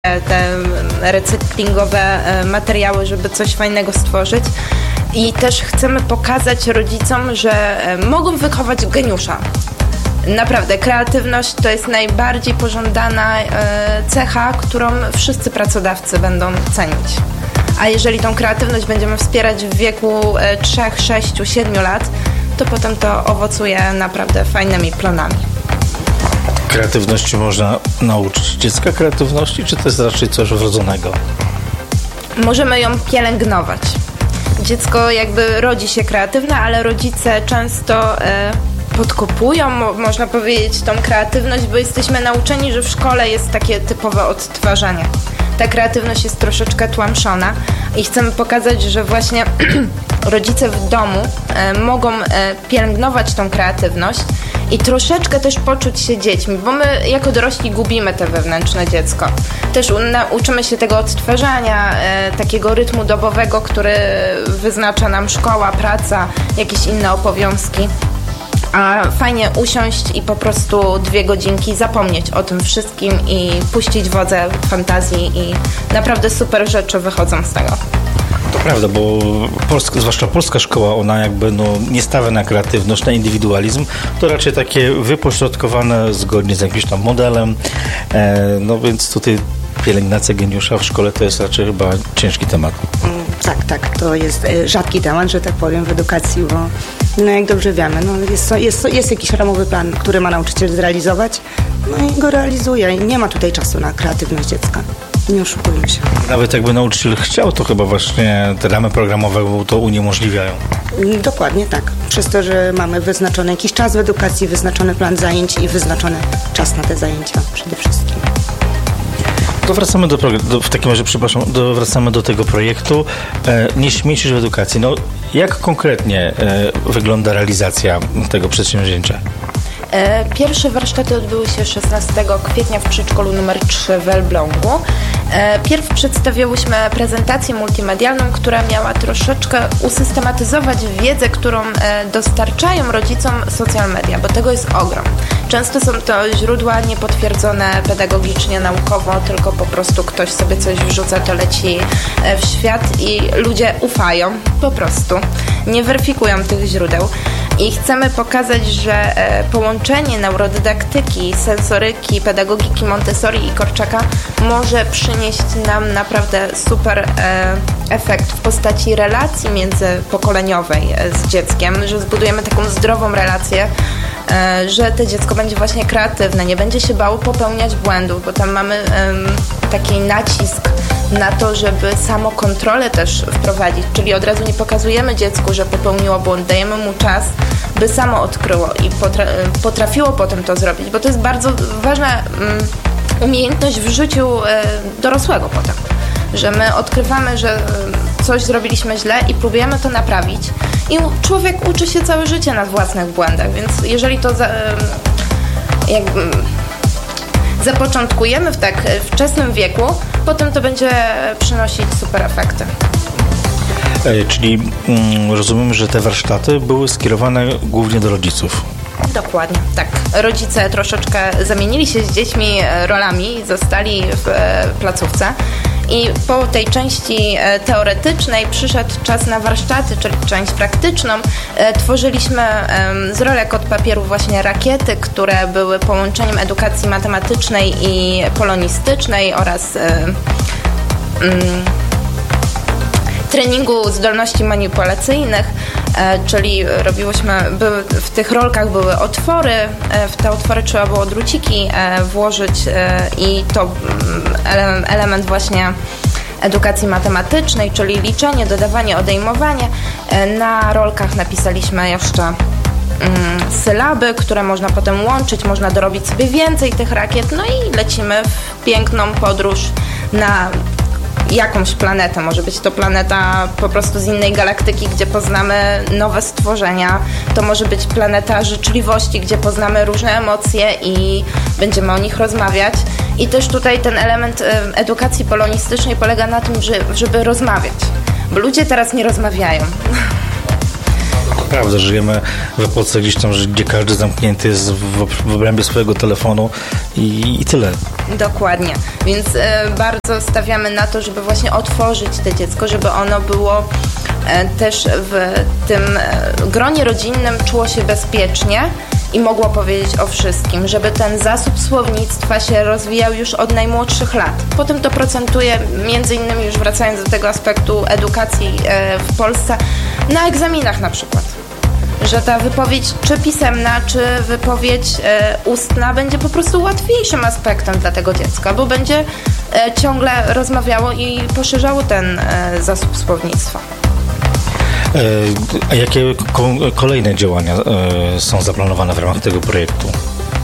te recyklingowe materiały, żeby coś fajnego stworzyć. I też chcemy pokazać rodzicom, że mogą wychować geniusza. Naprawdę, kreatywność to jest najbardziej pożądana cecha, którą wszyscy pracodawcy będą cenić. A jeżeli tą kreatywność będziemy wspierać w wieku 3, 6, 7 lat, to potem to owocuje naprawdę fajnymi plonami. Kreatywności można nauczyć dziecka kreatywności, czy to jest raczej coś wrodzonego? Możemy ją pielęgnować. Dziecko jakby rodzi się kreatywne, ale rodzice często podkopują, można powiedzieć, tą kreatywność, bo jesteśmy nauczeni, że w szkole jest takie typowe odtwarzanie. Ta kreatywność jest troszeczkę tłamszona i chcemy pokazać, że właśnie rodzice w domu mogą pielęgnować tą kreatywność i troszeczkę też poczuć się dziećmi, bo my jako dorośli gubimy te wewnętrzne dziecko. Też uczymy się tego odtwarzania, takiego rytmu dobowego, który wyznacza nam szkoła, praca, jakieś inne obowiązki. A fajnie usiąść i po prostu 2 godzinki zapomnieć o tym wszystkim i puścić wodze fantazji i naprawdę super rzeczy wychodzą z tego. To prawda, bo zwłaszcza polska szkoła, ona jakby nie stawia na kreatywność, na indywidualizm, to raczej takie wypośrodkowane zgodnie z jakimś tam modelem, więc tutaj pielęgnacja geniusza w szkole to jest raczej chyba ciężki temat. Tak, to jest rzadki temat, że tak powiem, w edukacji, bo jak dobrze wiemy, jest jakiś ramowy plan, który ma nauczyciel zrealizować, i go realizuje i nie ma tutaj czasu na kreatywność dziecka. Nie oszukujmy się. Nawet jakby nauczyciel chciał, to chyba właśnie te ramy programowe to uniemożliwiają. Dokładnie tak. Przez to, że mamy wyznaczony jakiś czas w edukacji, wyznaczony plan zajęć i wyznaczony czas na te zajęcia przede wszystkim. Wracamy do tego projektu. Nie śmiecisz w edukacji. Jak konkretnie wygląda realizacja tego przedsięwzięcia? Pierwsze warsztaty odbyły się 16 kwietnia w przedszkolu nr 3 w Elblągu. Pierw przedstawiałyśmy prezentację multimedialną, która miała troszeczkę usystematyzować wiedzę, którą dostarczają rodzicom social media, bo tego jest ogrom. Często są to źródła niepotwierdzone pedagogicznie, naukowo, tylko po prostu ktoś sobie coś wrzuca, to leci w świat i ludzie ufają po prostu. Nie weryfikują tych źródeł. I chcemy pokazać, że połączenie neurodydaktyki, sensoryki, pedagogiki Montessori i Korczaka może przynieść nam naprawdę super efekt w postaci relacji międzypokoleniowej z dzieckiem, że zbudujemy taką zdrową relację, że to dziecko będzie właśnie kreatywne, nie będzie się bało popełniać błędów, bo tam mamy taki nacisk na to, żeby samokontrolę też wprowadzić, czyli od razu nie pokazujemy dziecku, że popełniło błąd, dajemy mu czas, by samo odkryło i potrafiło potem to zrobić, bo to jest bardzo ważna umiejętność w życiu dorosłego potem, że my odkrywamy, że coś zrobiliśmy źle i próbujemy to naprawić i człowiek uczy się całe życie na własnych błędach, więc jeżeli to zapoczątkujemy w tak wczesnym wieku, potem to będzie przynosić super efekty. Czyli rozumiem, że te warsztaty były skierowane głównie do rodziców. Dokładnie, tak. Rodzice troszeczkę zamienili się z dziećmi rolami, zostali w placówce i po tej części teoretycznej przyszedł czas na warsztaty, czyli część praktyczną. Tworzyliśmy z rolek od papieru właśnie rakiety, które były połączeniem edukacji matematycznej i polonistycznej oraz treningu zdolności manipulacyjnych, czyli w tych rolkach były otwory, w te otwory trzeba było druciki włożyć i to element właśnie edukacji matematycznej, czyli liczenie, dodawanie, odejmowanie. Na rolkach napisaliśmy jeszcze sylaby, które można potem łączyć, można dorobić sobie więcej tych rakiet, i lecimy w piękną podróż na jakąś planetę. Może być to planeta po prostu z innej galaktyki, gdzie poznamy nowe stworzenia. To może być planeta życzliwości, gdzie poznamy różne emocje i będziemy o nich rozmawiać. I też tutaj ten element edukacji polonistycznej polega na tym, żeby rozmawiać. Bo ludzie teraz nie rozmawiają. Naprawdę, żyjemy w epoce gdzieś tam, gdzie każdy zamknięty jest w obrębie swojego telefonu i tyle. Dokładnie, więc bardzo stawiamy na to, żeby właśnie otworzyć to dziecko, żeby ono było też w tym gronie rodzinnym, czuło się bezpiecznie i mogło powiedzieć o wszystkim, żeby ten zasób słownictwa się rozwijał już od najmłodszych lat. Potem to procentuje, między innymi już wracając do tego aspektu edukacji w Polsce, na egzaminach na przykład. Że ta wypowiedź czy pisemna, czy wypowiedź ustna będzie po prostu łatwiejszym aspektem dla tego dziecka, bo będzie ciągle rozmawiało i poszerzało ten zasób słownictwa. A jakie kolejne działania są zaplanowane w ramach tego projektu?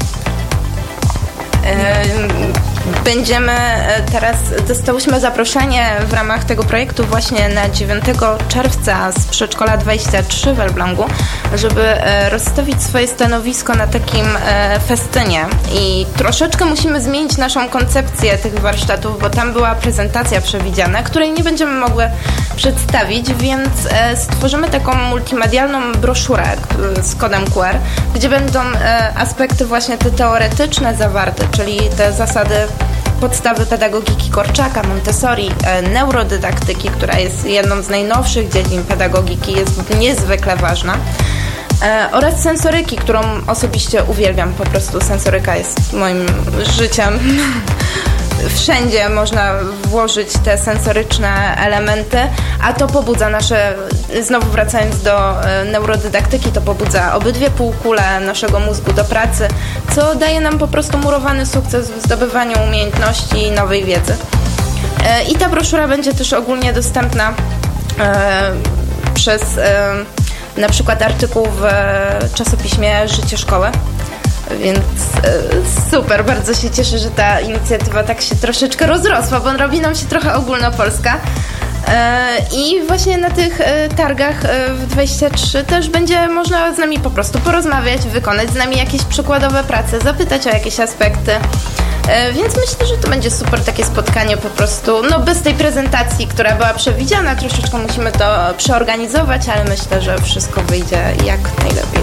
Będziemy teraz, dostałyśmy zaproszenie w ramach tego projektu właśnie na 9 czerwca z przedszkola 23 w Elblągu, żeby rozstawić swoje stanowisko na takim festynie i troszeczkę musimy zmienić naszą koncepcję tych warsztatów, bo tam była prezentacja przewidziana, której nie będziemy mogły przedstawić, więc stworzymy taką multimedialną broszurę z kodem QR, gdzie będą aspekty właśnie te teoretyczne zawarte, czyli te zasady podstawy pedagogiki Korczaka, Montessori, neurodydaktyki, która jest jedną z najnowszych dziedzin pedagogiki, jest niezwykle ważna, oraz sensoryki, którą osobiście uwielbiam. Po prostu sensoryka jest moim życiem. Wszędzie można włożyć te sensoryczne elementy, a to pobudza nasze, znowu wracając do neurodydaktyki, to pobudza obydwie półkule naszego mózgu do pracy, co daje nam po prostu murowany sukces w zdobywaniu umiejętności i nowej wiedzy. I ta broszura będzie też ogólnie dostępna przez na przykład artykuł w czasopiśmie Życie Szkoły. Więc super, bardzo się cieszę, że ta inicjatywa tak się troszeczkę rozrosła, bo robi nam się trochę ogólnopolska. I właśnie na tych targach w 23 też będzie można z nami po prostu porozmawiać, wykonać z nami jakieś przykładowe prace, zapytać o jakieś aspekty. Więc myślę, że to będzie super takie spotkanie po prostu, no bez tej prezentacji, która była przewidziana, troszeczkę musimy to przeorganizować, ale myślę, że wszystko wyjdzie jak najlepiej.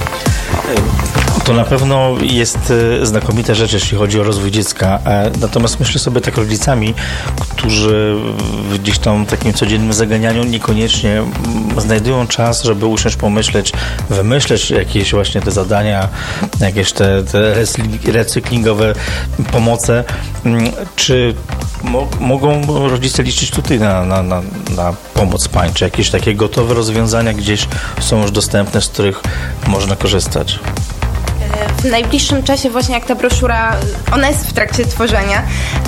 To na pewno jest znakomita rzecz, jeśli chodzi o rozwój dziecka. Natomiast myślę sobie tak rodzicami, którzy gdzieś tam w takim codziennym zaganianiu niekoniecznie znajdują czas, żeby usiąść, pomyśleć, wymyśleć jakieś właśnie te zadania, jakieś te recyklingowe pomoce. Czy mogą rodzice liczyć tutaj na pomoc pań? Czy jakieś takie gotowe rozwiązania gdzieś są już dostępne, z których można korzystać? W najbliższym czasie właśnie jak ta broszura, ona jest w trakcie tworzenia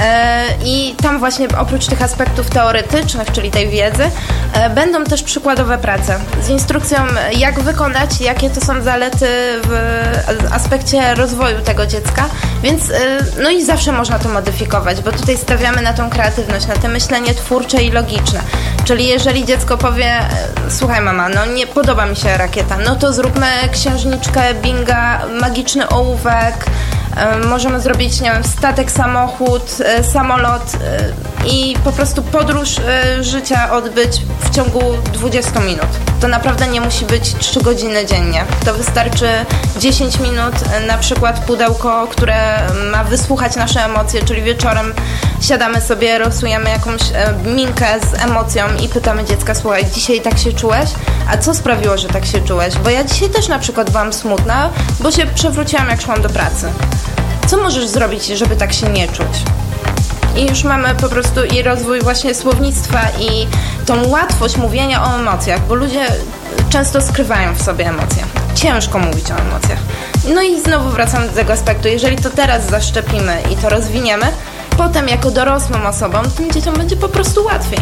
i tam właśnie oprócz tych aspektów teoretycznych, czyli tej wiedzy, będą też przykładowe prace z instrukcją, jak wykonać, jakie to są zalety w aspekcie rozwoju tego dziecka, więc no i zawsze można to modyfikować, bo tutaj stawiamy na tą kreatywność, na to myślenie twórcze i logiczne, czyli jeżeli dziecko powie, słuchaj mama, no nie podoba mi się rakieta, no to zróbmy księżniczkę, binga, magiczny ołówek, możemy zrobić, nie wiem, statek, samochód, samolot i po prostu podróż życia odbyć w ciągu 20 minut. To naprawdę nie musi być 3 godziny dziennie. To wystarczy 10 minut, na przykład pudełko, które ma wysłuchać nasze emocje, czyli wieczorem siadamy sobie, rysujemy jakąś minkę z emocją i pytamy dziecka, słuchaj, dzisiaj tak się czułeś? A co sprawiło, że tak się czułeś? Bo ja dzisiaj też na przykład byłam smutna, bo się przewróciłam, jak szłam do pracy. Co możesz zrobić, żeby tak się nie czuć? I już mamy po prostu i rozwój właśnie słownictwa i tą łatwość mówienia o emocjach, bo ludzie często skrywają w sobie emocje. Ciężko mówić o emocjach. No i znowu wracam do tego aspektu. Jeżeli to teraz zaszczepimy i to rozwiniemy, potem jako dorosłym osobom tym dzieciom będzie po prostu łatwiej.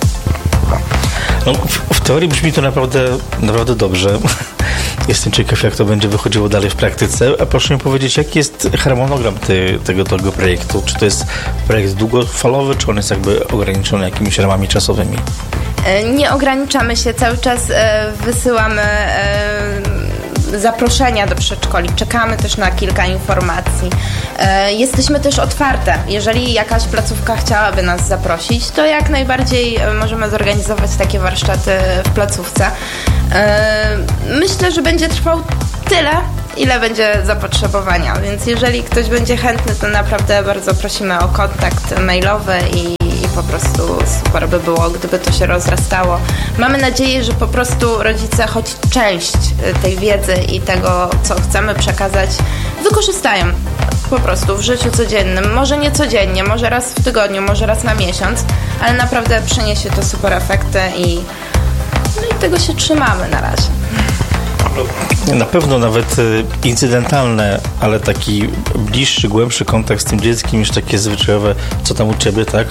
No, w teorii brzmi to naprawdę dobrze. Jestem ciekaw, jak to będzie wychodziło dalej w praktyce. A proszę mi powiedzieć, jaki jest harmonogram tego projektu? Czy to jest projekt długofalowy, czy on jest jakby ograniczony jakimiś ramami czasowymi? Nie ograniczamy się, cały czas wysyłamy zaproszenia do przedszkoli. Czekamy też na kilka informacji. Jesteśmy też otwarte. Jeżeli jakaś placówka chciałaby nas zaprosić, to jak najbardziej możemy zorganizować takie warsztaty w placówce. Myślę, że będzie trwał tyle, ile będzie zapotrzebowania, więc jeżeli ktoś będzie chętny, to naprawdę bardzo prosimy o kontakt mailowy i po prostu super by było, gdyby to się rozrastało. Mamy nadzieję, że po prostu rodzice choć część tej wiedzy i tego, co chcemy przekazać, wykorzystają po prostu w życiu codziennym. Może nie codziennie, może raz w tygodniu, może raz na miesiąc, ale naprawdę przyniesie to super efekty i tego się trzymamy na razie. Na pewno nawet incydentalne, ale taki bliższy, głębszy kontakt z tym dzieckiem niż takie zwyczajowe, co tam u Ciebie, tak,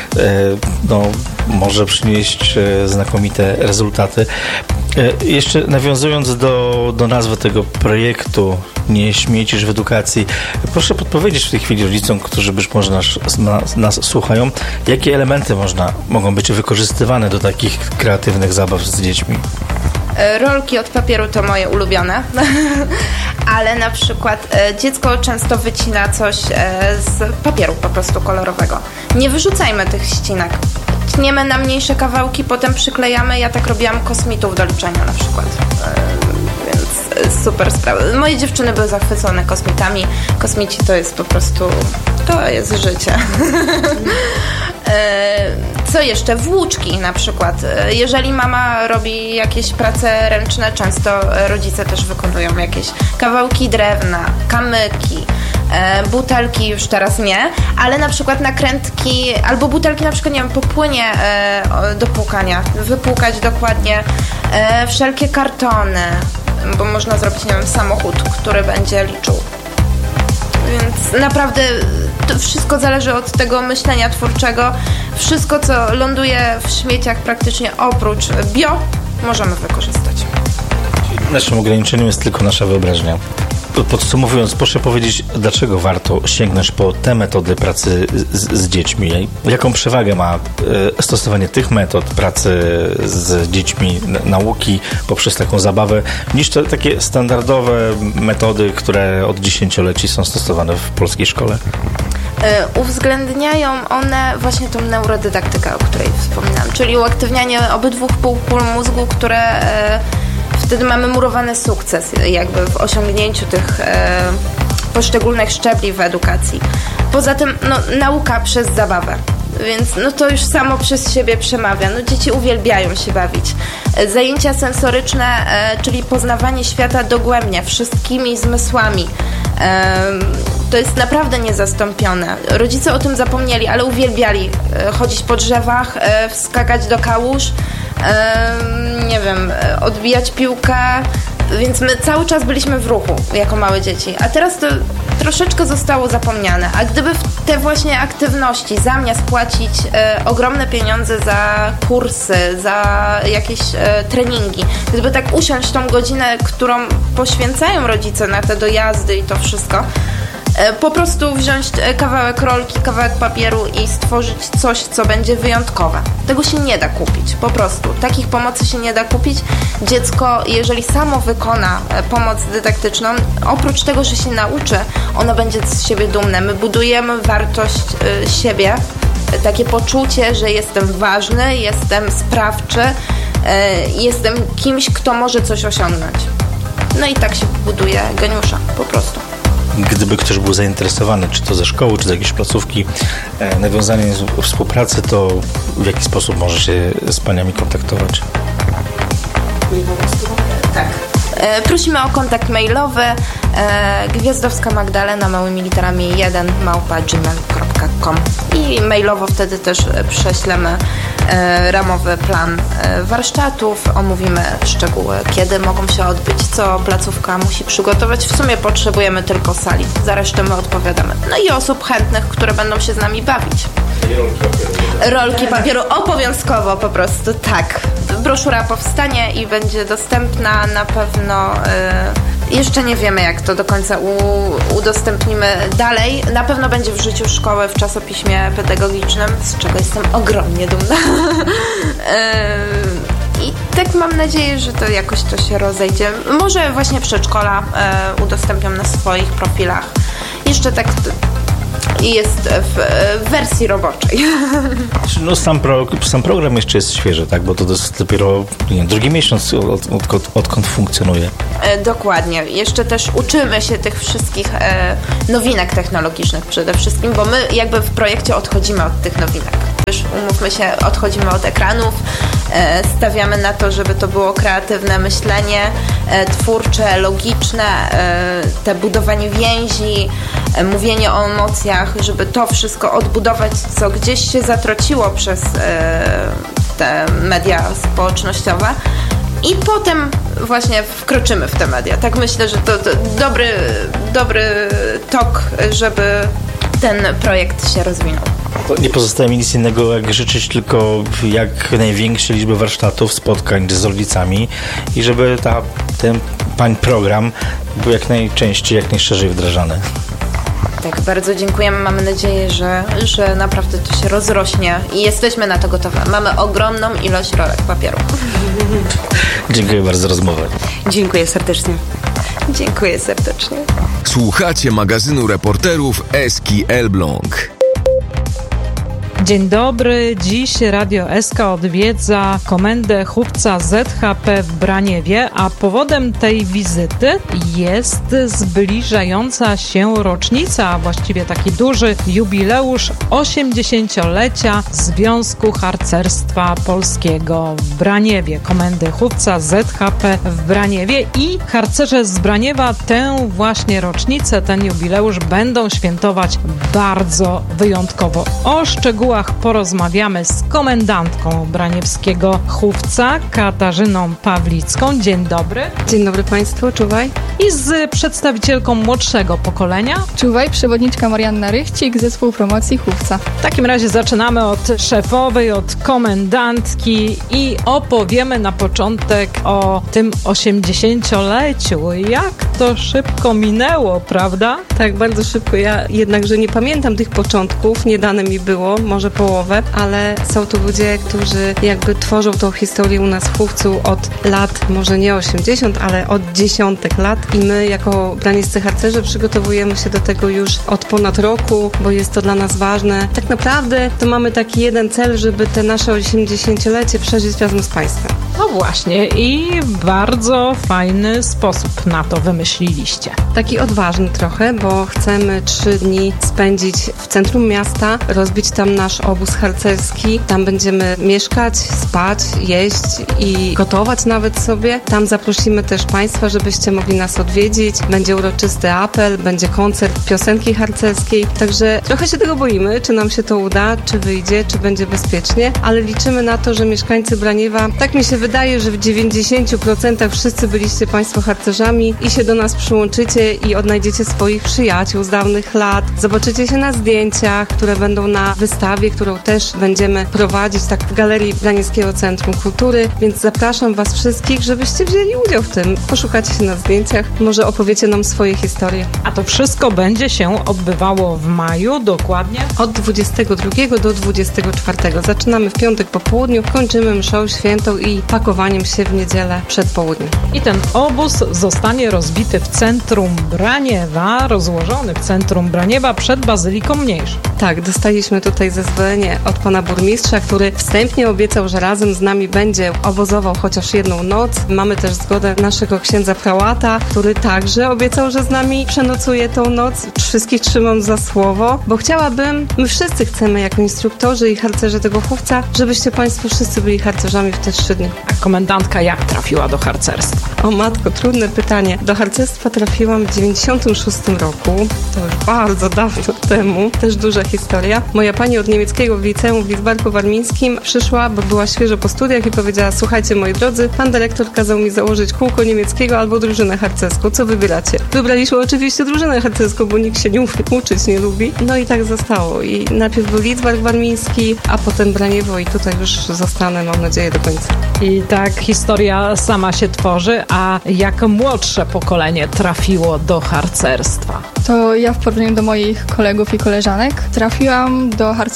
może przynieść znakomite rezultaty. Jeszcze nawiązując do nazwy tego projektu Nie śmiecisz w edukacji, proszę podpowiedzieć w tej chwili rodzicom, którzy być może nas słuchają, jakie elementy mogą być wykorzystywane do takich kreatywnych zabaw z dziećmi? Rolki od papieru to moje ulubione, ale na przykład dziecko często wycina coś z papieru po prostu kolorowego. Nie wyrzucajmy tych ścinek. Tniemy na mniejsze kawałki, potem przyklejamy. Ja tak robiłam kosmitów do liczenia na przykład. Więc super sprawa. Moje dziewczyny były zachwycone kosmitami. Kosmici to jest po prostu, to jest życie. Co jeszcze? Włóczki na przykład. Jeżeli mama robi jakieś prace ręczne, często rodzice też wykonują jakieś kawałki drewna, kamyki, butelki już teraz nie, ale na przykład nakrętki albo butelki na przykład, nie wiem, po płynie do płukania, wypłukać dokładnie, wszelkie kartony, bo można zrobić, nie wiem, samochód, który będzie liczył. Więc naprawdę to wszystko zależy od tego myślenia twórczego. Wszystko, co ląduje w śmieciach praktycznie oprócz bio, możemy wykorzystać. Naszym ograniczeniem jest tylko nasza wyobraźnia. Podsumowując, proszę powiedzieć, dlaczego warto sięgnąć po te metody pracy z dziećmi? Jaką przewagę ma stosowanie tych metod pracy z dziećmi, nauki poprzez taką zabawę, niż te takie standardowe metody, które od dziesięcioleci są stosowane w polskiej szkole? Uwzględniają one właśnie tą neurodydaktykę, o której wspominałam, czyli uaktywnianie obydwu półkul mózgu, które wtedy mamy murowany sukces jakby w osiągnięciu tych poszczególnych szczebli w edukacji. Poza tym nauka przez zabawę. Więc to już samo przez siebie przemawia. Dzieci uwielbiają się bawić. Zajęcia sensoryczne, czyli poznawanie świata dogłębnie, wszystkimi zmysłami. To jest naprawdę niezastąpione. Rodzice o tym zapomnieli, ale uwielbiali chodzić po drzewach, wskakać do kałuż, nie wiem, odbijać piłkę, więc my cały czas byliśmy w ruchu jako małe dzieci, a teraz to troszeczkę zostało zapomniane. A gdyby w te właśnie aktywności zamiast płacić ogromne pieniądze za kursy, za jakieś treningi, gdyby tak usiąść tą godzinę, którą poświęcają rodzice na te dojazdy i to wszystko, po prostu wziąć kawałek rolki, kawałek papieru i stworzyć coś, co będzie wyjątkowe. Tego się nie da kupić, po prostu. Takich pomocy się nie da kupić. Dziecko, jeżeli samo wykona pomoc dydaktyczną, oprócz tego, że się nauczy, ono będzie z siebie dumne. My budujemy wartość siebie, takie poczucie, że jestem ważny, jestem sprawczy, jestem kimś, kto może coś osiągnąć. No i tak się buduje geniusza, po prostu. Gdyby ktoś był zainteresowany, czy to ze szkoły, czy z jakiejś placówki, nawiązaniem współpracy, to w jaki sposób może się z paniami kontaktować? Tak. Prosimy o kontakt mailowy Gwiazdowska Magdalena małymi literami 1@gmail.com i mailowo wtedy też prześlemy ramowy plan warsztatów, omówimy szczegóły, kiedy mogą się odbyć, co placówka musi przygotować. W sumie potrzebujemy tylko sali, za resztę my odpowiadamy. No i osób chętnych, które będą się z nami bawić. Rolki papieru obowiązkowo po prostu, tak. Broszura powstanie i będzie dostępna na pewno. Jeszcze nie wiemy, jak to do końca udostępnimy dalej. Na pewno będzie w życiu szkoły w czasopiśmie pedagogicznym, z czego jestem ogromnie dumna. I tak mam nadzieję, że to jakoś to się rozejdzie. Może właśnie przedszkola udostępnią na swoich profilach. jeszcze tak i jest w wersji roboczej. No sam program jeszcze jest świeży, tak? Bo to jest dopiero drugi miesiąc, odkąd funkcjonuje. Dokładnie. Jeszcze też uczymy się tych wszystkich nowinek technologicznych przede wszystkim, bo my jakby w projekcie odchodzimy od tych nowinek. Już umówmy się, odchodzimy od ekranów, stawiamy na to, żeby to było kreatywne myślenie, twórcze, logiczne, te budowanie więzi, mówienie o emocjach, żeby to wszystko odbudować, co gdzieś się zatrociło przez te media społecznościowe. I potem właśnie wkroczymy w te media. Tak myślę, że to dobry tok, żeby ten projekt się rozwinął. To nie pozostaje mi nic innego, jak życzyć tylko jak największej liczby warsztatów, spotkań z rodzicami i żeby ten program był jak najczęściej, jak najszerzej wdrażany. Tak, bardzo dziękujemy. Mamy nadzieję, że naprawdę to się rozrośnie i jesteśmy na to gotowe. Mamy ogromną ilość rolek papieru. Dziękuję bardzo za rozmowę. Dziękuję serdecznie. Dziękuję serdecznie. Słuchacie magazynu reporterów Eski Elbląg. Dzień dobry. Dziś Radio SK odwiedza komendę chówca ZHP w Braniewie, a powodem tej wizyty jest zbliżająca się rocznica, a właściwie taki duży jubileusz 80-lecia Związku Harcerstwa Polskiego w Braniewie, komendy chówca ZHP w Braniewie, i harcerze z Braniewa tę właśnie rocznicę, ten jubileusz będą świętować bardzo wyjątkowo. O szczegółach porozmawiamy z komendantką braniewskiego chówca Katarzyną Pawlicką. Dzień dobry. Dzień dobry Państwu, czuwaj. I z przedstawicielką młodszego pokolenia. Czuwaj, przewodniczka Marianna Rychcik, zespół promocji chówca. W takim razie zaczynamy od szefowej, od komendantki i opowiemy na początek o tym 80-leciu. Jak to szybko minęło, prawda? Tak, bardzo szybko. Ja jednakże nie pamiętam tych początków, nie dane mi było, może połowę, ale są tu ludzie, którzy jakby tworzą tą historię u nas w chówcu od lat, może nie 80, ale od dziesiątek lat, i my jako branieccy harcerze przygotowujemy się do tego już od ponad roku, bo jest to dla nas ważne. Tak naprawdę to mamy taki jeden cel, żeby te nasze 80-lecie przeżyć razem z Państwem. No właśnie, i bardzo fajny sposób na to wymyśliliście. Taki odważny trochę, bo chcemy 3 dni spędzić w centrum miasta, rozbić tam nasz obóz harcerski. Tam będziemy mieszkać, spać, jeść i gotować nawet sobie. Tam zaprosimy też Państwa, żebyście mogli nas odwiedzić. Będzie uroczysty apel, będzie koncert piosenki harcerskiej. Także trochę się tego boimy, czy nam się to uda, czy wyjdzie, czy będzie bezpiecznie, ale liczymy na to, że mieszkańcy Braniewa, tak mi się wydaje, że w 90% wszyscy byliście Państwo harcerzami i się do nas przyłączycie i odnajdziecie swoich przyjaciół z dawnych lat. Zobaczycie się na zdjęciach, które będą na wystawie, którą też będziemy prowadzić tak w Galerii Braniewskiego Centrum Kultury, więc zapraszam Was wszystkich, żebyście wzięli udział w tym. Poszukacie się na zdjęciach, może opowiecie nam swoje historie. A to wszystko będzie się odbywało w maju, dokładnie? Od 22 do 24. Zaczynamy w piątek po południu, kończymy mszą świętą i pakowaniem się w niedzielę przed południem. I ten obóz zostanie rozbity w centrum Braniewa, rozłożony w centrum Braniewa przed Bazyliką Mniejszą. Tak, dostaliśmy tutaj zezwolenie od pana burmistrza, który wstępnie obiecał, że razem z nami będzie obozował chociaż jedną noc. Mamy też zgodę naszego księdza prałata, który także obiecał, że z nami przenocuje tą noc. Wszystkich trzymam za słowo, bo chciałabym, my wszyscy chcemy jako instruktorzy i harcerze tego chówca, żebyście Państwo wszyscy byli harcerzami w te 3 dni. A komendantka jak trafiła do harcerstwa? O matko, trudne pytanie. Do harcerstwa trafiłam w 96 roku. To już bardzo dawno temu. Też duża historia. Moja pani od niemieckiego w liceum w Lidzbarku Warmińskim przyszła, bo była świeżo po studiach i powiedziała: słuchajcie moi drodzy, pan dyrektor kazał mi założyć kółko niemieckiego albo drużynę harcerską. Co wybieracie? Wybraliśmy oczywiście drużynę harcerską, bo nikt się uczyć nie lubi. No i tak zostało. I najpierw był Lidzbark Warmiński, a potem Braniewo i tutaj już zostanę, mam nadzieję, do końca. I tak historia sama się tworzy, a jak młodsze pokolenie trafiło do harcerstwa? To ja w porównaniu do moich kolegów i koleżanek trafiłam do harcerstwa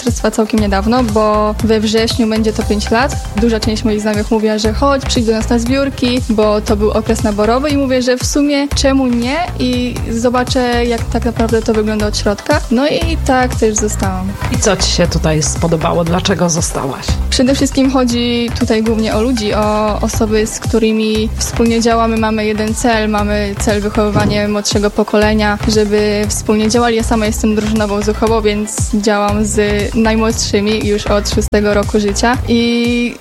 mistrzostwa całkiem niedawno, bo we wrześniu będzie to 5 lat. Duża część moich znajomych mówiła, że chodź, przyjdź do nas na zbiórki, bo to był okres naborowy i mówię, że w sumie czemu nie i zobaczę, jak tak naprawdę to wygląda od środka. No i tak też zostałam. I co Ci się tutaj spodobało? Dlaczego zostałaś? Przede wszystkim chodzi tutaj głównie o ludzi, o osoby, z którymi wspólnie działamy. Mamy cel wychowywania młodszego pokolenia, żeby wspólnie działali. Ja sama jestem drużynową zuchową, więc działam z najmłodszymi już od 6 roku życia i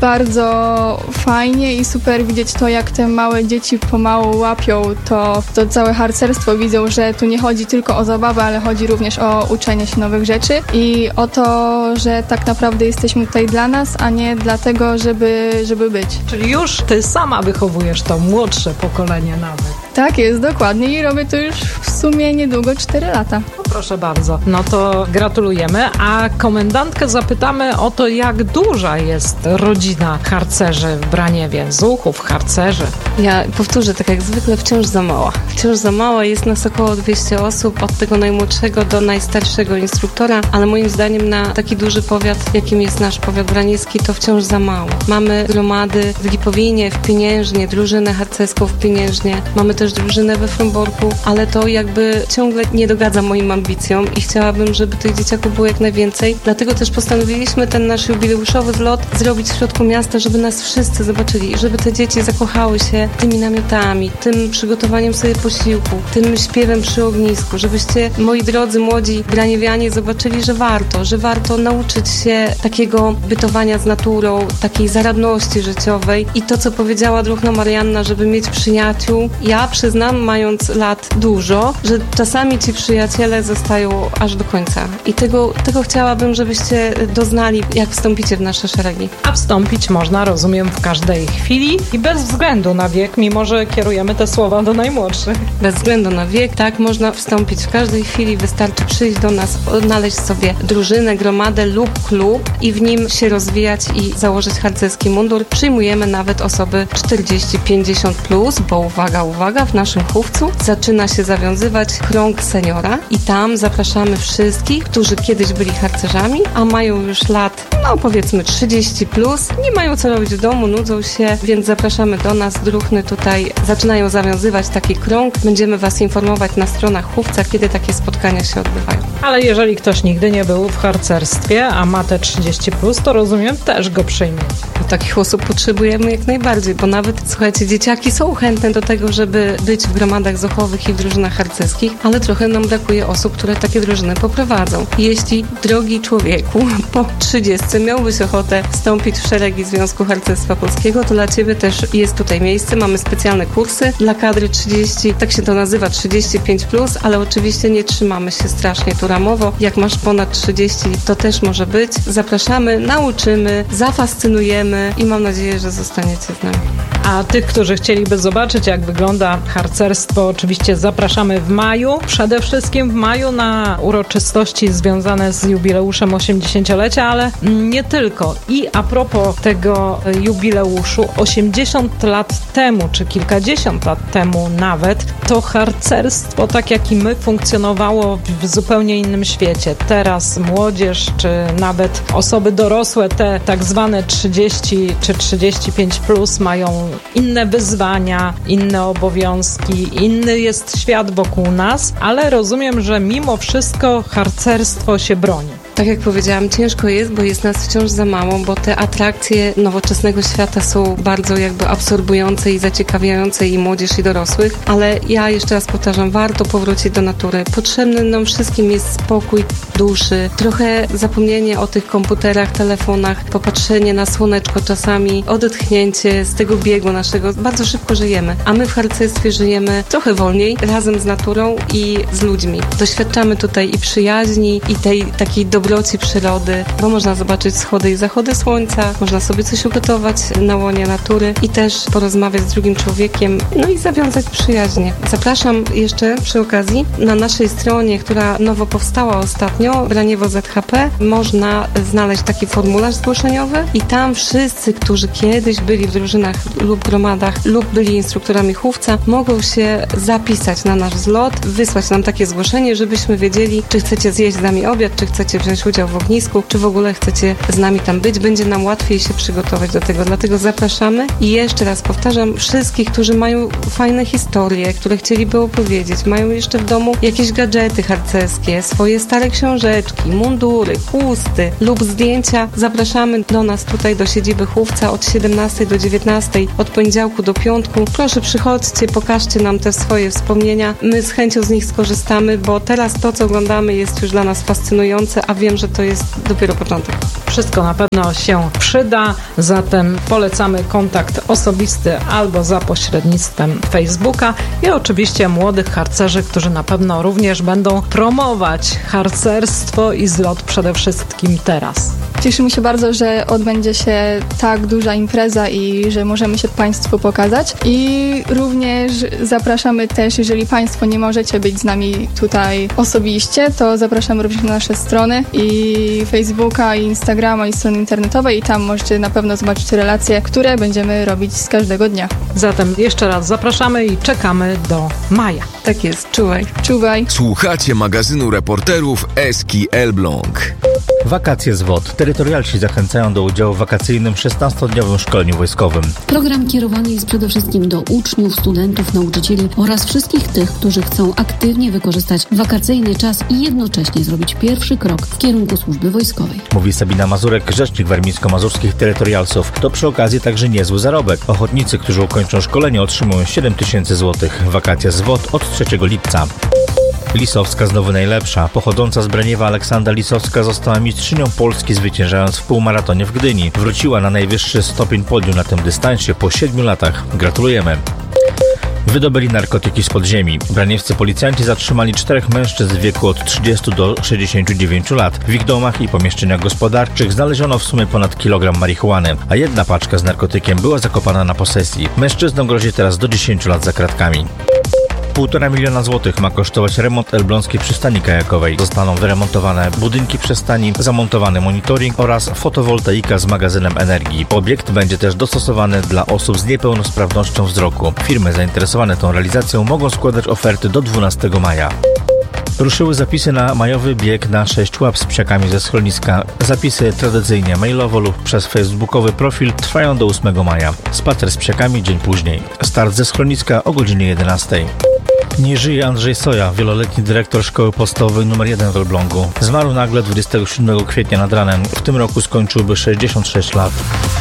bardzo fajnie i super widzieć to, jak te małe dzieci pomału łapią to całe harcerstwo. Widzą, że tu nie chodzi tylko o zabawę, ale chodzi również o uczenie się nowych rzeczy i o to, że tak naprawdę jesteśmy tutaj dla nas, a nie dlatego, żeby być. Czyli już Ty sama wychowujesz to młodsze pokolenie nawet. Tak jest, dokładnie i robię to już w sumie niedługo 4 lata. No proszę bardzo. No to gratulujemy, a komendantkę zapytamy o to, jak duża jest rodzina harcerzy w Braniewie, zuchów, harcerzy. Ja powtórzę, tak jak zwykle, wciąż za mała. Wciąż za mała, jest nas około 200 osób, od tego najmłodszego do najstarszego instruktora, ale moim zdaniem na taki duży powiat, jakim jest nasz powiat braniewski, to wciąż za mało. Mamy gromady w Lipowinie, w Pieniężnie, drużynę harcerską w Pieniężnie, mamy też drużynę we Fromborku, ale to jakby ciągle nie dogadza moim ambicjom i chciałabym, żeby tych dzieciaków było jak najwięcej. Dlatego też postanowiliśmy ten nasz jubileuszowy zlot zrobić w środku miasta, żeby nas wszyscy zobaczyli, żeby te dzieci zakochały się tymi namiotami, tym przygotowaniem sobie posiłku, tym śpiewem przy ognisku, żebyście, moi drodzy młodzi braniewianie, zobaczyli, że warto nauczyć się takiego bytowania z naturą, takiej zaradności życiowej i to, co powiedziała druhna Marianna, żeby mieć przyjaciół. Ja przyznam, mając lat dużo, że czasami ci przyjaciele zostają aż do końca. I tego chciałabym, żebyście doznali, jak wstąpicie w nasze szeregi. A wstąpić można, rozumiem, w każdej chwili i bez względu na wiek, mimo że kierujemy te słowa do najmłodszych. Bez względu na wiek, tak, można wstąpić w każdej chwili, wystarczy przyjść do nas, odnaleźć sobie drużynę, gromadę lub klub i w nim się rozwijać i założyć harcerski mundur. Przyjmujemy nawet osoby 40-50+, bo uwaga, w naszym chówcu zaczyna się zawiązywać krąg seniora i tam zapraszamy wszystkich, którzy kiedyś byli harcerzami, a mają już lat, powiedzmy 30+, nie mają co robić w domu, nudzą się, więc zapraszamy do nas. Druhny tutaj zaczynają zawiązywać taki krąg. Będziemy Was informować na stronach chówca, kiedy takie spotkania się odbywają. Ale jeżeli ktoś nigdy nie był w harcerstwie, a ma te 30+, to rozumiem, też go przyjmie. Takich osób potrzebujemy jak najbardziej, bo nawet, słuchajcie, dzieciaki są chętne do tego, żeby być w gromadach zuchowych i w drużynach harcerskich, ale trochę nam brakuje osób, które takie drużyny poprowadzą. Jeśli, drogi człowieku, po 30 miałbyś ochotę wstąpić w szeregi Związku Harcerstwa Polskiego, to dla Ciebie też jest tutaj miejsce. Mamy specjalne kursy dla kadry 30, tak się to nazywa, 35+, ale oczywiście nie trzymamy się strasznie tu ramowo. Jak masz ponad 30, to też może być. Zapraszamy, nauczymy, zafascynujemy i mam nadzieję, że zostaniecie z nami. A tych, którzy chcieliby zobaczyć, jak wygląda harcerstwo, oczywiście zapraszamy w maju. Przede wszystkim w maju na uroczystości związane z jubileuszem 80-lecia, ale nie tylko. I a propos tego jubileuszu, 80 lat temu, czy kilkadziesiąt lat temu nawet, to harcerstwo, tak jak i my, funkcjonowało w zupełnie innym świecie. Teraz młodzież, czy nawet osoby dorosłe, te tak zwane 30 czy 35+, mają inne wyzwania, inne obowiązki, inny jest świat wokół nas, ale rozumiem, że mimo wszystko harcerstwo się broni. Tak jak powiedziałam, ciężko jest, bo jest nas wciąż za mało, bo te atrakcje nowoczesnego świata są bardzo jakby absorbujące i zaciekawiające i młodzież, i dorosłych, ale ja jeszcze raz powtarzam, warto powrócić do natury. Potrzebny nam wszystkim jest spokój duszy, trochę zapomnienie o tych komputerach, telefonach, popatrzenie na słoneczko czasami, odetchnięcie z tego biegu naszego. Bardzo szybko żyjemy, a my w harcerstwie żyjemy trochę wolniej, razem z naturą i z ludźmi. Doświadczamy tutaj i przyjaźni, i tej takiej dobroci przyrody, bo można zobaczyć wschody i zachody słońca, można sobie coś ugotować na łonie natury i też porozmawiać z drugim człowiekiem, no i zawiązać przyjaźnie. Zapraszam jeszcze przy okazji na naszej stronie, która nowo powstała ostatnio, Braniewo ZHP, można znaleźć taki formularz zgłoszeniowy i tam wszyscy, którzy kiedyś byli w drużynach lub gromadach lub byli instruktorami chówca, mogą się zapisać na nasz zlot, wysłać nam takie zgłoszenie, żebyśmy wiedzieli, czy chcecie zjeść z nami obiad, czy chcecie wziąć wziąć udział w ognisku, czy w ogóle chcecie z nami tam być. Będzie nam łatwiej się przygotować do tego, dlatego zapraszamy i jeszcze raz powtarzam, wszystkich, którzy mają fajne historie, które chcieliby opowiedzieć, mają jeszcze w domu jakieś gadżety harcerskie, swoje stare książeczki, mundury, chusty lub zdjęcia, zapraszamy do nas tutaj do siedziby Chówca od 17 do 19, od poniedziałku do piątku. Proszę przychodźcie, pokażcie nam te swoje wspomnienia. My z chęcią z nich skorzystamy, bo teraz to, co oglądamy, jest już dla nas fascynujące, a wiem, że to jest dopiero początek. Wszystko na pewno się przyda, zatem polecamy kontakt osobisty albo za pośrednictwem Facebooka i oczywiście młodych harcerzy, którzy na pewno również będą promować harcerstwo i zlot przede wszystkim teraz. Cieszymy się bardzo, że odbędzie się tak duża impreza i że możemy się Państwu pokazać. I również zapraszamy też, jeżeli Państwo nie możecie być z nami tutaj osobiście, to zapraszamy również na nasze strony i Facebooka, i Instagrama, i strony internetowej i tam możecie na pewno zobaczyć relacje, które będziemy robić z każdego dnia. Zatem jeszcze raz zapraszamy i czekamy do maja. Tak jest, czuwaj. Czuwaj. Słuchacie magazynu reporterów Eski Elbląg. Wakacje z WOT. Terytorialsi zachęcają do udziału w wakacyjnym 16-dniowym szkoleniu wojskowym. Program kierowany jest przede wszystkim do uczniów, studentów, nauczycieli oraz wszystkich tych, którzy chcą aktywnie wykorzystać wakacyjny czas i jednocześnie zrobić pierwszy krok w kierunku służby wojskowej. Mówi Sabina Mazurek, rzecznik warmińsko-mazurskich terytorialsów. To przy okazji także niezły zarobek. Ochotnicy, którzy ukończą szkolenie, otrzymują 7 000 złotych. Wakacje z WOT od 3 lipca. Lisowska znowu najlepsza. Pochodząca z Braniewa Aleksandra Lisowska została mistrzynią Polski, zwyciężając w półmaratonie w Gdyni. Wróciła na najwyższy stopień podium na tym dystansie po 7 latach. Gratulujemy. Wydobyli narkotyki z podziemi. Braniewscy policjanci zatrzymali 4 mężczyzn w wieku od 30 do 69 lat. W ich domach i pomieszczeniach gospodarczych znaleziono w sumie ponad kilogram marihuany, a jedna paczka z narkotykiem była zakopana na posesji. Mężczyznom grozi teraz do 10 lat za kratkami. 1,5 miliona złotych ma kosztować remont elbląskiej przystani kajakowej. Zostaną wyremontowane budynki przystani, zamontowany monitoring oraz fotowoltaika z magazynem energii. Obiekt będzie też dostosowany dla osób z niepełnosprawnością wzroku. Firmy zainteresowane tą realizacją mogą składać oferty do 12 maja. Ruszyły zapisy na majowy bieg na 6 łap z psiakami ze schroniska. Zapisy tradycyjnie mailowo lub przez facebookowy profil trwają do 8 maja. Spacer z psiakami dzień później. Start ze schroniska o godzinie 11. Nie żyje Andrzej Soja, wieloletni dyrektor szkoły podstawowej nr 1 w Elblągu. Zmarł nagle 27 kwietnia nad ranem. W tym roku skończyłby 66 lat.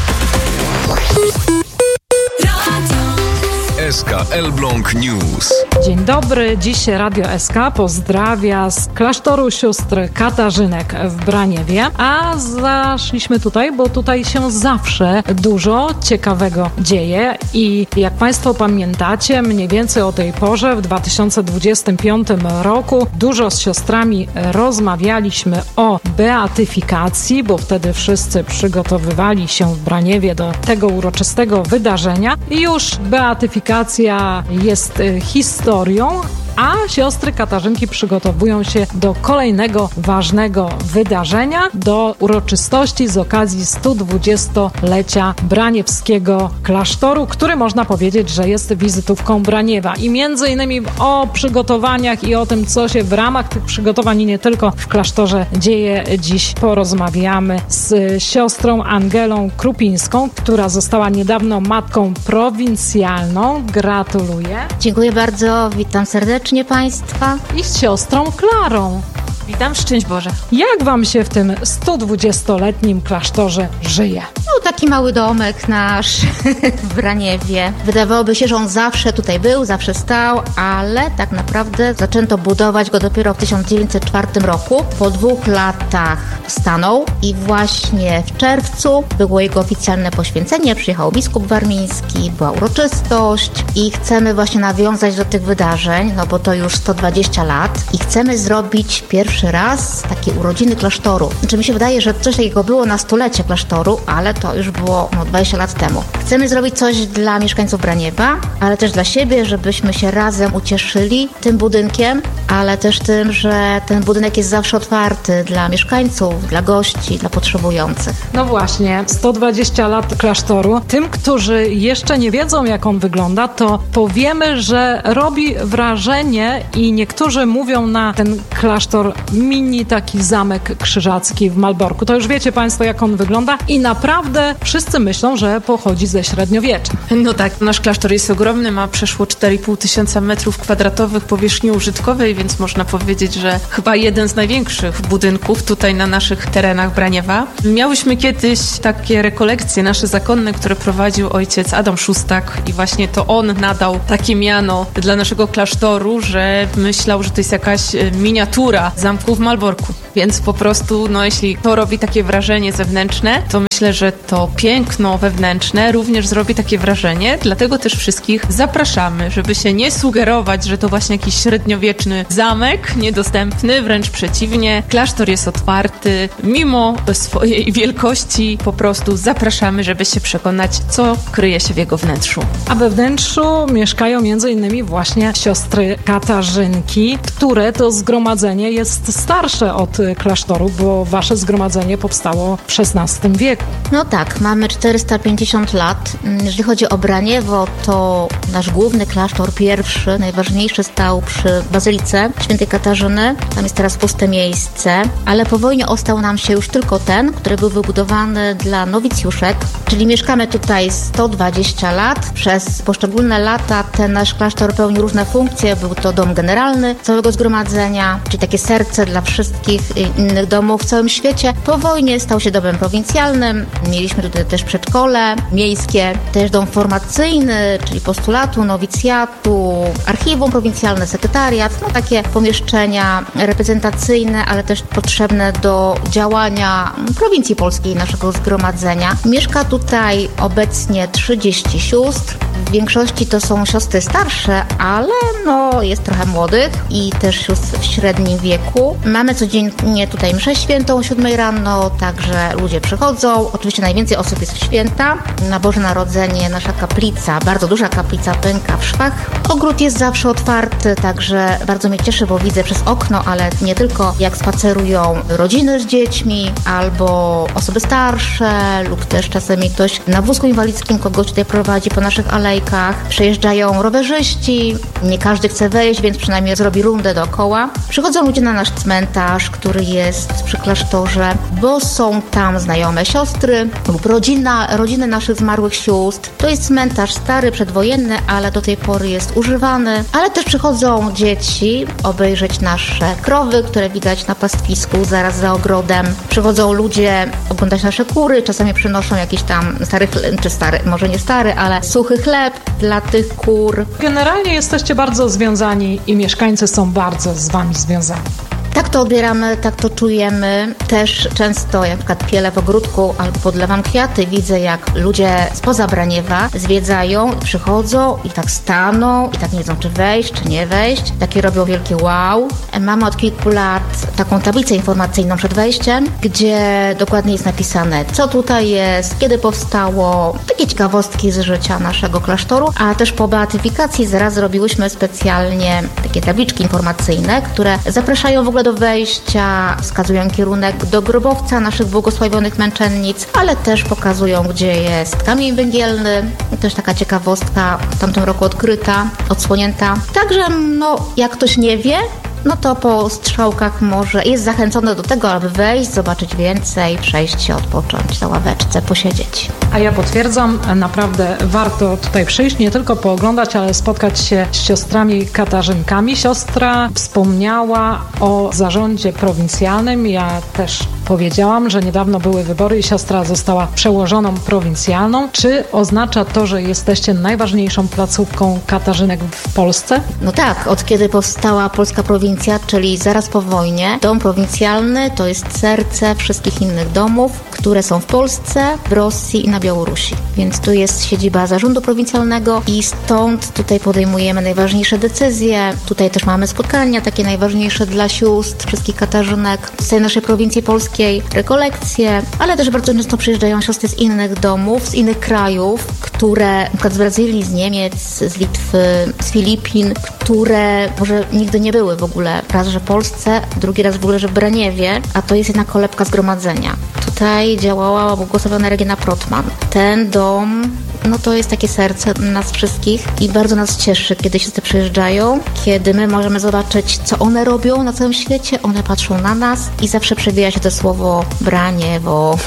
SK Elbląg News. Dzień dobry, dziś Radio SK pozdrawia z klasztoru sióstr Katarzynek w Braniewie, a zaszliśmy tutaj, bo tutaj się zawsze dużo ciekawego dzieje i jak Państwo pamiętacie, mniej więcej o tej porze w 2025 roku dużo z siostrami rozmawialiśmy o beatyfikacji, bo wtedy wszyscy przygotowywali się w Braniewie do tego uroczystego wydarzenia i już beatyfikacja jest historią, a siostry Katarzynki przygotowują się do kolejnego ważnego wydarzenia, do uroczystości z okazji 120-lecia Braniewskiego klasztoru, który można powiedzieć, że jest wizytówką Braniewa. I między innymi o przygotowaniach i o tym, co się w ramach tych przygotowań i nie tylko w klasztorze dzieje, dziś porozmawiamy z siostrą Angelą Krupińską, która została niedawno matką prowincjalną. Gratuluję. Dziękuję bardzo, witam serdecznie Państwa. I z siostrą Klarą. Witam, szczęść Boże. Jak Wam się w tym 120-letnim klasztorze żyje? No, taki mały domek nasz w Braniewie. Wydawałoby się, że on zawsze tutaj był, zawsze stał, ale tak naprawdę zaczęto budować go dopiero w 1904 roku. Po 2 latach stanął i właśnie w czerwcu było jego oficjalne poświęcenie. Przyjechał biskup warmiński, była uroczystość i chcemy właśnie nawiązać do tych wydarzeń, no bo to już 120 lat i chcemy zrobić pierwszy raz takie urodziny klasztoru. Znaczy mi się wydaje, że coś takiego było na 100-lecie klasztoru, ale to już już było 20 lat temu. Chcemy zrobić coś dla mieszkańców Braniewa, ale też dla siebie, żebyśmy się razem ucieszyli tym budynkiem, ale też tym, że ten budynek jest zawsze otwarty dla mieszkańców, dla gości, dla potrzebujących. No właśnie, 120 lat klasztoru. Tym, którzy jeszcze nie wiedzą, jak on wygląda, to powiemy, że robi wrażenie i niektórzy mówią na ten klasztor mini taki zamek krzyżacki w Malborku. To już wiecie Państwo, jak on wygląda i naprawdę wszyscy myślą, że pochodzi ze średniowiecza. No tak, nasz klasztor jest ogromny, ma przeszło 4,5 tysiąca metrów kwadratowych powierzchni użytkowej, więc można powiedzieć, że chyba jeden z największych budynków tutaj na naszych terenach Braniewa. Miałyśmy kiedyś takie rekolekcje nasze zakonne, które prowadził ojciec Adam Szustak i właśnie to on nadał takie miano dla naszego klasztoru, że myślał, że to jest jakaś miniatura zamku w Malborku. Więc po prostu, jeśli to robi takie wrażenie zewnętrzne, to myślę, że to piękno wewnętrzne również zrobi takie wrażenie. Dlatego też wszystkich zapraszamy, żeby się nie sugerować, że to właśnie jakiś średniowieczny zamek, niedostępny, wręcz przeciwnie. Klasztor jest otwarty, mimo swojej wielkości po prostu zapraszamy, żeby się przekonać, co kryje się w jego wnętrzu. A we wnętrzu mieszkają m.in. właśnie siostry Katarzynki, które to zgromadzenie jest starsze od klasztoru, bo wasze zgromadzenie powstało w XVI wieku. No tak, mamy 450 lat. Jeżeli chodzi o Braniewo, to nasz główny klasztor pierwszy, najważniejszy, stał przy Bazylice Świętej Katarzyny. Tam jest teraz puste miejsce, ale po wojnie ostał nam się już tylko ten, który był wybudowany dla nowicjuszek, czyli mieszkamy tutaj 120 lat. Przez poszczególne lata ten nasz klasztor pełnił różne funkcje. Był to dom generalny całego zgromadzenia, czyli takie serce dla wszystkich innych domów w całym świecie. Po wojnie stał się domem prowincjalnym. Mieliśmy tutaj też przedszkole miejskie, też dom formacyjny, czyli postulatu, nowicjatu, archiwum prowincjalne, sekretariat, takie pomieszczenia reprezentacyjne, ale też potrzebne do działania prowincji polskiej, naszego zgromadzenia. Mieszka tutaj obecnie 30 sióstr. W większości to są siostry starsze, ale jest trochę młodych i też sióstr w średnim wieku. Mamy codziennie tutaj mszę świętą o 7 rano, także ludzie przychodzą. Oczywiście najwięcej osób jest w święta. Na Boże Narodzenie nasza kaplica, bardzo duża kaplica, pęka w szwach. Ogród jest zawsze otwarty, także bardzo mnie cieszy, bo widzę przez okno, ale nie tylko, jak spacerują rodziny z dziećmi albo osoby starsze lub też czasami ktoś na wózku inwalidzkim kogoś tutaj prowadzi po naszych alejkach. Przejeżdżają rowerzyści, nie każdy chce wejść, więc przynajmniej zrobi rundę dookoła. Przychodzą ludzie na nasz cmentarz, który jest przy klasztorze, bo są tam znajome siostry lub rodziny naszych zmarłych sióstr. To jest cmentarz stary, przedwojenny, ale do tej pory jest używany. Ale też przychodzą dzieci obejrzeć nasze krowy, które widać na pastwisku zaraz za ogrodem. Przychodzą ludzie oglądać nasze kury, czasami przynoszą jakiś tam może nie stary, ale suchy chleb dla tych kur. Generalnie jesteście bardzo związani i mieszkańcy są bardzo z wami związani. Tak to odbieramy, tak to czujemy. Też często, jak na przykład pielę w ogródku albo podlewam kwiaty, widzę, jak ludzie spoza Braniewa zwiedzają, przychodzą i tak staną i tak nie wiedzą, czy wejść, czy nie wejść. Takie robią wielkie wow. Mamy od kilku lat taką tablicę informacyjną przed wejściem, gdzie dokładnie jest napisane, co tutaj jest, kiedy powstało, takie ciekawostki z życia naszego klasztoru, a też po beatyfikacji zaraz zrobiłyśmy specjalnie takie tabliczki informacyjne, które zapraszają w ogóle do wejścia, wskazują kierunek do grobowca naszych błogosławionych męczennic, ale też pokazują, gdzie jest kamień węgielny. Też taka ciekawostka w tamtym roku odkryta, odsłonięta. Także, jak ktoś nie wie, to po strzałkach może jest zachęcony do tego, aby wejść, zobaczyć więcej, przejść się, odpocząć na ławeczce, posiedzieć. A ja potwierdzam, naprawdę warto tutaj przyjść, nie tylko pooglądać, ale spotkać się z siostrami Katarzynkami. Siostra wspomniała o zarządzie prowincjalnym. Ja też powiedziałam, że niedawno były wybory i siostra została przełożoną prowincjalną. Czy oznacza to, że jesteście najważniejszą placówką Katarzynek w Polsce? No tak, od kiedy powstała polska prowincja, czyli zaraz po wojnie, dom prowincjalny to jest serce wszystkich innych domów, które są w Polsce, w Rosji i na Białorusi. Więc tu jest siedziba zarządu prowincjalnego i stąd tutaj podejmujemy najważniejsze decyzje. Tutaj też mamy spotkania takie najważniejsze dla sióstr, wszystkich Katarzynek z tej naszej prowincji polskiej. Wielkopolskiej, rekolekcje, ale też bardzo często przyjeżdżają siostry z innych domów, z innych krajów, które na przykład z Brazylii, z Niemiec, z Litwy, z Filipin, które może nigdy nie były w ogóle raz, że w Polsce, drugi raz w ogóle, że w Braniewie, a to jest jedna kolebka zgromadzenia. Tutaj działała błogosławiona Regina Protman. Ten dom, no to jest takie serce nas wszystkich i bardzo nas cieszy, kiedy siostry przyjeżdżają, kiedy my możemy zobaczyć, co one robią na całym świecie, one patrzą na nas i zawsze przewija się to słowo Braniewo.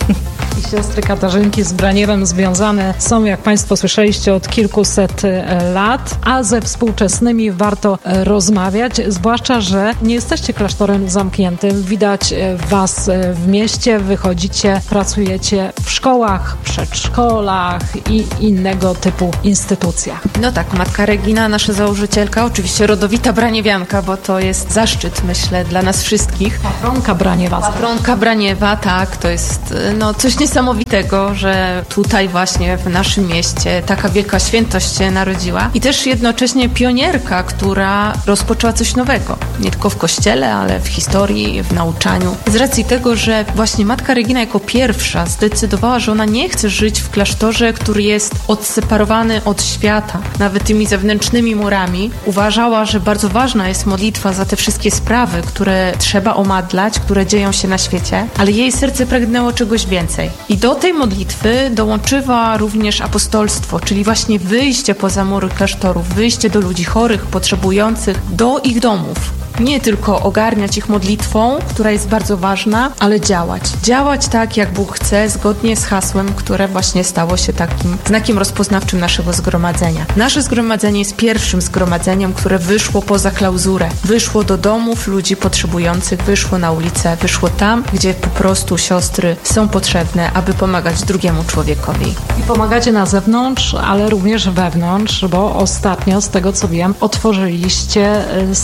I siostry Katarzynki z Braniewem związane są, jak Państwo słyszeliście, od kilkuset lat, a ze współczesnymi warto rozmawiać, zwłaszcza, że nie jesteście klasztorem zamkniętym. Widać Was w mieście, wychodzicie, pracujecie w szkołach, przedszkolach i innego typu instytucjach. No tak, Matka Regina, nasza założycielka, oczywiście rodowita braniewianka, bo to jest zaszczyt, myślę, dla nas wszystkich. Patronka Braniewa. Patronka Braniewa, tak, to jest coś niesamowitego, że tutaj właśnie w naszym mieście taka wielka świętość się narodziła i też jednocześnie pionierka, która rozpoczęła coś nowego. Nie tylko w kościele, ale w historii, w nauczaniu. Z racji tego, że właśnie Matka Regina jako pierwsza zdecydowała, że ona nie chce żyć w klasztorze, który jest odseparowany od świata, nawet tymi zewnętrznymi murami. Uważała, że bardzo ważna jest modlitwa za te wszystkie sprawy, które trzeba omadlać, które dzieją się na świecie, ale jej serce pragnęło czegoś więcej. I do tej modlitwy dołączyła również apostolstwo, czyli właśnie wyjście poza mury klasztorów, wyjście do ludzi chorych, potrzebujących, do ich domów. Nie tylko ogarniać ich modlitwą, która jest bardzo ważna, ale działać. Działać tak, jak Bóg chce, zgodnie z hasłem, które właśnie stało się takim znakiem rozpoznawczym naszego zgromadzenia. Nasze zgromadzenie jest pierwszym zgromadzeniem, które wyszło poza klauzurę. Wyszło do domów ludzi potrzebujących, wyszło na ulicę, wyszło tam, gdzie po prostu siostry są potrzebne, aby pomagać drugiemu człowiekowi. I pomagacie na zewnątrz, ale również wewnątrz, bo ostatnio, z tego co wiem, otworzyliście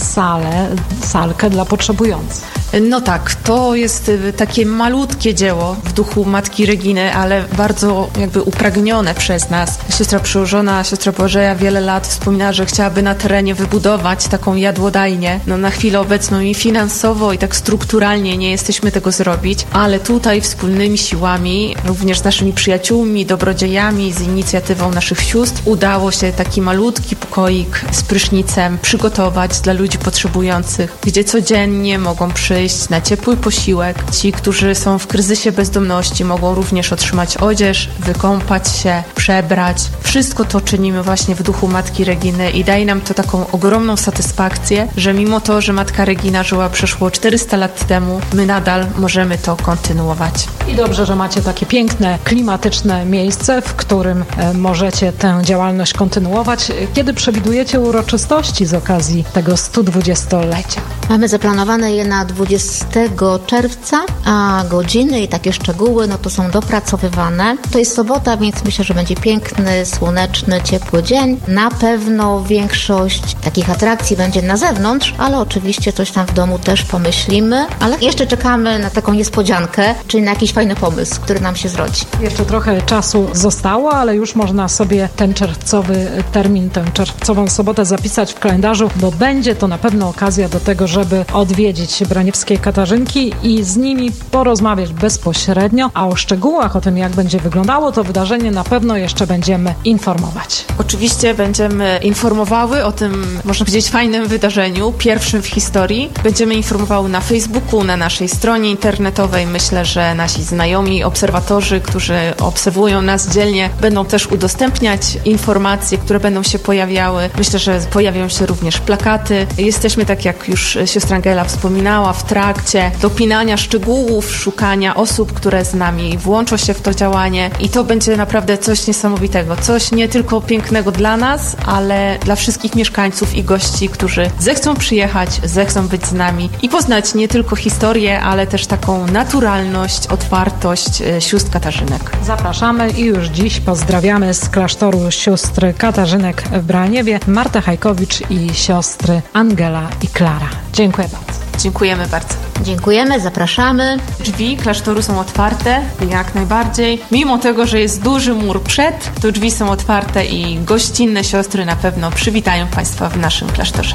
salkę dla potrzebujących. No tak, to jest takie malutkie dzieło w duchu Matki Reginy, ale bardzo jakby upragnione przez nas. Siostra przełożona, siostra Bożeja wiele lat wspominała, że chciałaby na terenie wybudować taką jadłodajnię. No na chwilę obecną i finansowo, i tak strukturalnie nie jesteśmy tego zrobić, ale tutaj wspólnymi siłami, również z naszymi przyjaciółmi, dobrodziejami, z inicjatywą naszych sióstr udało się taki malutki pokoik z prysznicem przygotować dla ludzi potrzebujących, gdzie codziennie mogą przyjść na ciepły posiłek. Ci, którzy są w kryzysie bezdomności, mogą również otrzymać odzież, wykąpać się, przebrać. Wszystko to czynimy właśnie w duchu Matki Reginy i daje nam to taką ogromną satysfakcję, że mimo to, że Matka Regina żyła przeszło 400 lat temu, my nadal możemy to kontynuować. I dobrze, że macie takie piękne, klimatyczne miejsce, w którym możecie tę działalność kontynuować. Kiedy przewidujecie uroczystości z okazji tego 120-lecia? Mamy zaplanowane je na 20 czerwca, a godziny i takie szczegóły no to są dopracowywane. To jest sobota, więc myślę, że będzie piękny, słoneczny, ciepły dzień. Na pewno większość takich atrakcji będzie na zewnątrz, ale oczywiście coś tam w domu też pomyślimy. Ale jeszcze czekamy na taką niespodziankę, czyli na jakiś fajny pomysł, który nam się zrodzi. Jeszcze trochę czasu zostało, ale już można sobie ten czerwcowy termin, tę czerwcową sobotę zapisać w kalendarzu, bo będzie to na pewno okazja do tego, żeby odwiedzić braniewskie Katarzynki i z nimi porozmawiać bezpośrednio, a o szczegółach, o tym jak będzie wyglądało to wydarzenie na pewno jeszcze będziemy informować. Oczywiście będziemy informowały o tym, można powiedzieć, fajnym wydarzeniu, pierwszym w historii. Będziemy informowały na Facebooku, na naszej stronie internetowej. Myślę, że nasi znajomi obserwatorzy, którzy obserwują nas dzielnie, będą też udostępniać informacje, które będą się pojawiały. Myślę, że pojawią się również plakaty. Jesteśmy, tak jak już siostra Angela wspominała, w trakcie dopinania szczegółów, szukania osób, które z nami włączą się w to działanie i to będzie naprawdę coś niesamowitego. Coś nie tylko pięknego dla nas, ale dla wszystkich mieszkańców i gości, którzy zechcą przyjechać, zechcą być z nami i poznać nie tylko historię, ale też taką naturalność, otwartość sióstr Katarzynek. Zapraszamy i już dziś pozdrawiamy z klasztoru sióstr Katarzynek w Braniewie Martę Hajkowicz i siostry Angela i Klara. Dziękuję bardzo. Dziękujemy bardzo. Dziękujemy, zapraszamy. Drzwi klasztoru są otwarte, jak najbardziej. Mimo tego, że jest duży mur przed, to drzwi są otwarte i gościnne siostry na pewno przywitają Państwa w naszym klasztorze.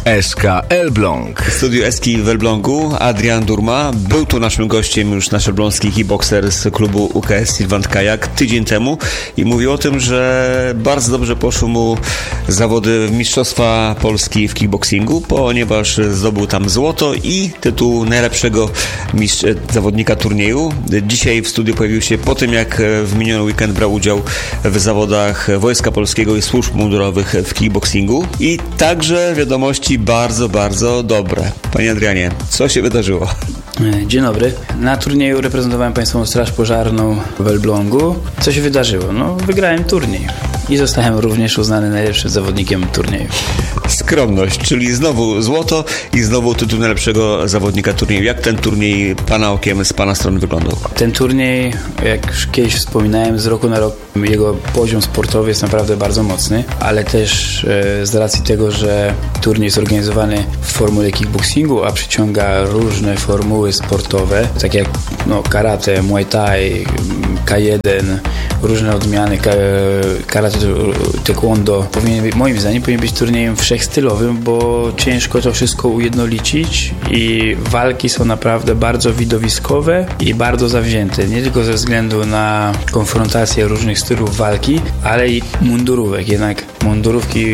SK Elbląg. W studiu Eski w Elblągu Adrian Durma był tu naszym gościem, już nasz elbląski kickbokser z klubu UKS Silvan Kajak tydzień temu i mówił o tym, że bardzo dobrze poszły mu zawody Mistrzostwa Polski w kickboxingu, ponieważ zdobył tam złoto i tytuł najlepszego zawodnika turnieju. Dzisiaj w studiu pojawił się po tym, jak w miniony weekend brał udział w zawodach Wojska Polskiego i służb mundurowych w kickboxingu i także wiadomości bardzo, bardzo dobre. Panie Adrianie, co się wydarzyło? Dzień dobry. Na turnieju reprezentowałem Państwową Straż Pożarną w Elblągu. Co się wydarzyło? No, wygrałem turniej i zostałem również uznany najlepszym zawodnikiem turnieju. Skromność, czyli znowu złoto i znowu tytuł najlepszego zawodnika turnieju. Jak ten turniej Pana okiem, z Pana strony wyglądał? Ten turniej, jak już kiedyś wspominałem, z roku na rok jego poziom sportowy jest naprawdę bardzo mocny, ale też z racji tego, że turniej jest organizowany w formule kickboxingu, a przyciąga różne formuły sportowe, tak jak karate, muay thai, K1, różne odmiany, karate, taekwondo, moim zdaniem powinien być turniejem wszechstylowym, bo ciężko to wszystko ujednolicić i walki są naprawdę bardzo widowiskowe i bardzo zawzięte, nie tylko ze względu na konfrontację różnych stylów walki, ale i mundurówek. Jednak mundurówki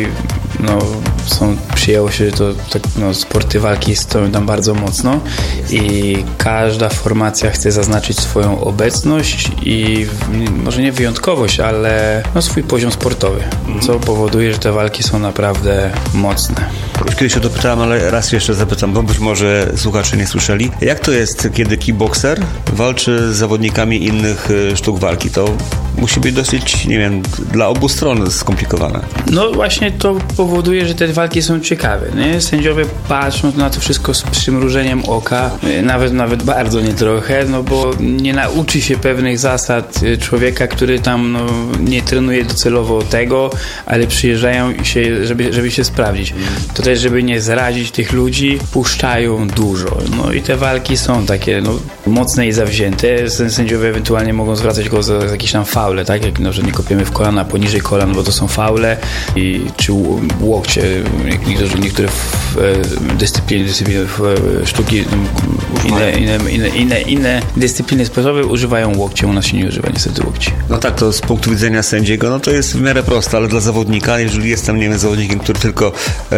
przyjęło się, że sporty walki stoją tam bardzo mocno i każda formacja chce zaznaczyć swoją obecność i może nie wyjątkowość, ale swój poziom sportowy, co powoduje, że te walki są naprawdę mocne. Już kiedyś o to pytałem, ale raz jeszcze zapytam, bo być może słuchacze nie słyszeli. Jak to jest, kiedy kickbokser walczy z zawodnikami innych sztuk walki? To musi być dosyć, nie wiem, dla obu stron skomplikowane. No właśnie to powoduje, że te walki są ciekawe. Nie? Sędziowie patrzą na to wszystko z przymrużeniem oka, nawet bardzo nie trochę, bo nie nauczy się pewnych zasad człowieka, który tam nie trenuje docelowo tego, ale przyjeżdżają się, żeby się sprawdzić. To też, żeby nie zrazić tych ludzi, puszczają dużo. I te walki są takie mocne i zawzięte. Sędziowie ewentualnie mogą zwracać go za jakieś tam faule, tak? Jak że nie kopiemy w kolana, poniżej kolan, bo to są faule, czy łokcie. Niektóre dyscypliny sztuki, inne dyscypliny sportowe używają łokcia, u nas się nie używa niestety łokci. No tak, to z punktu widzenia sędziego, to jest w miarę proste, ale dla zawodnika, jeżeli jestem, nie wiem, zawodnikiem, który tylko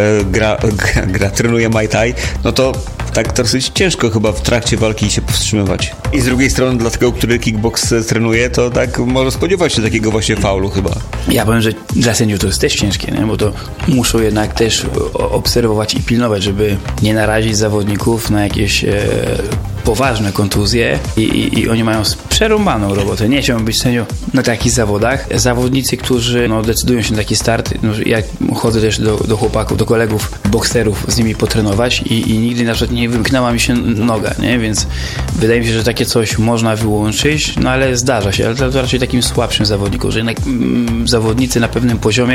trenuje Muay Thai, to tak dosyć ciężko chyba w trakcie walki się powstrzymywać. I z drugiej strony dla tego, który kickbox trenuje, to tak może spodziewać się takiego właśnie faulu chyba. Ja powiem, że dla sędziów to jest też ciężkie, nie? Bo to muszą jednak też obserwować i pilnować, żeby nie narazić zawodników na jakieś poważne kontuzje i oni mają przerąbaną robotę. Nie chciałbym być sędzią na takich zawodach. Zawodnicy, którzy decydują się na taki start, ja chodzę też do chłopaków, do kolegów, bokserów z nimi potrenować i nigdy na przykład nie wymknęła mi się noga, nie? Więc wydaje mi się, że takie coś można wyłączyć, ale zdarza się, ale to raczej takim słabszym zawodnikom, że jednak zawodnicy na pewnym poziomie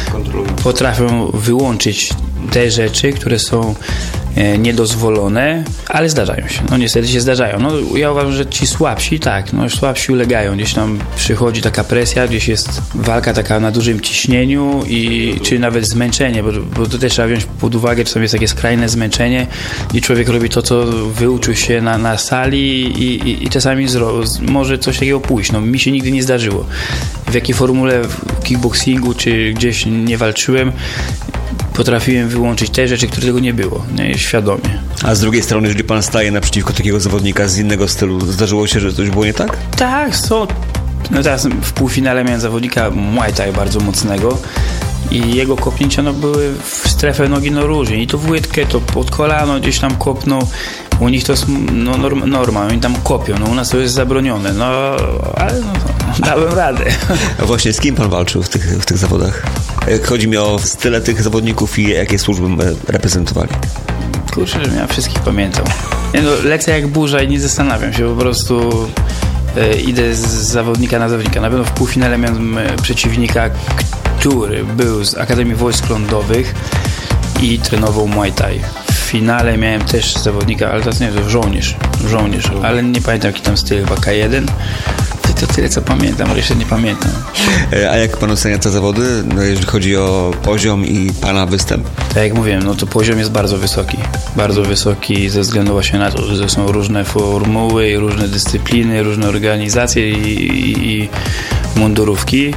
potrafią wyłączyć te rzeczy, które są niedozwolone, ale zdarzają się. Niestety się zdarzają. Ja uważam, że ci słabsi, słabsi ulegają. Gdzieś tam przychodzi taka presja, gdzieś jest walka taka na dużym ciśnieniu czy nawet zmęczenie, bo to też trzeba wziąć pod uwagę, czasami jest takie skrajne zmęczenie i człowiek robi to, co wyuczył się na sali i czasami może coś takiego pójść. Mi się nigdy nie zdarzyło. W jakiej formule w kickboxingu czy gdzieś nie walczyłem, potrafiłem wyłączyć te rzeczy, które tego nie było, świadomie. A z drugiej strony, jeżeli pan staje naprzeciwko takiego zawodnika z innego stylu, zdarzyło się, że coś było nie tak? Tak, są. Teraz w półfinale miałem zawodnika Muay Thai bardzo mocnego i jego kopnięcia były w strefę nogi różnie. I to w łydkę, to pod kolano gdzieś tam kopnął. U nich to jest norma, oni tam kopią, u nas to jest zabronione, ale dałem radę. A właśnie z kim pan walczył w tych zawodach? Chodzi mi o style tych zawodników i jakie służby reprezentowali. Kurczę, że ja wszystkich pamiętam. Lecę jak burza i nie zastanawiam się, po prostu idę z zawodnika na zawodnika. Na pewno w półfinale miałem przeciwnika, który był z Akademii Wojsk Lądowych i trenował Muay Thai. W finale miałem też zawodnika, ale teraz nie wiem, żołnierz, ale nie pamiętam jaki tam styl, chyba K1. To tyle, co pamiętam, ale jeszcze nie pamiętam. A jak pan ocenia te zawody, jeżeli chodzi o poziom i pana występ? Tak jak mówiłem, no to poziom jest bardzo wysoki. Bardzo wysoki ze względu właśnie na to, że są różne formuły, różne dyscypliny, różne organizacje i mundurówki.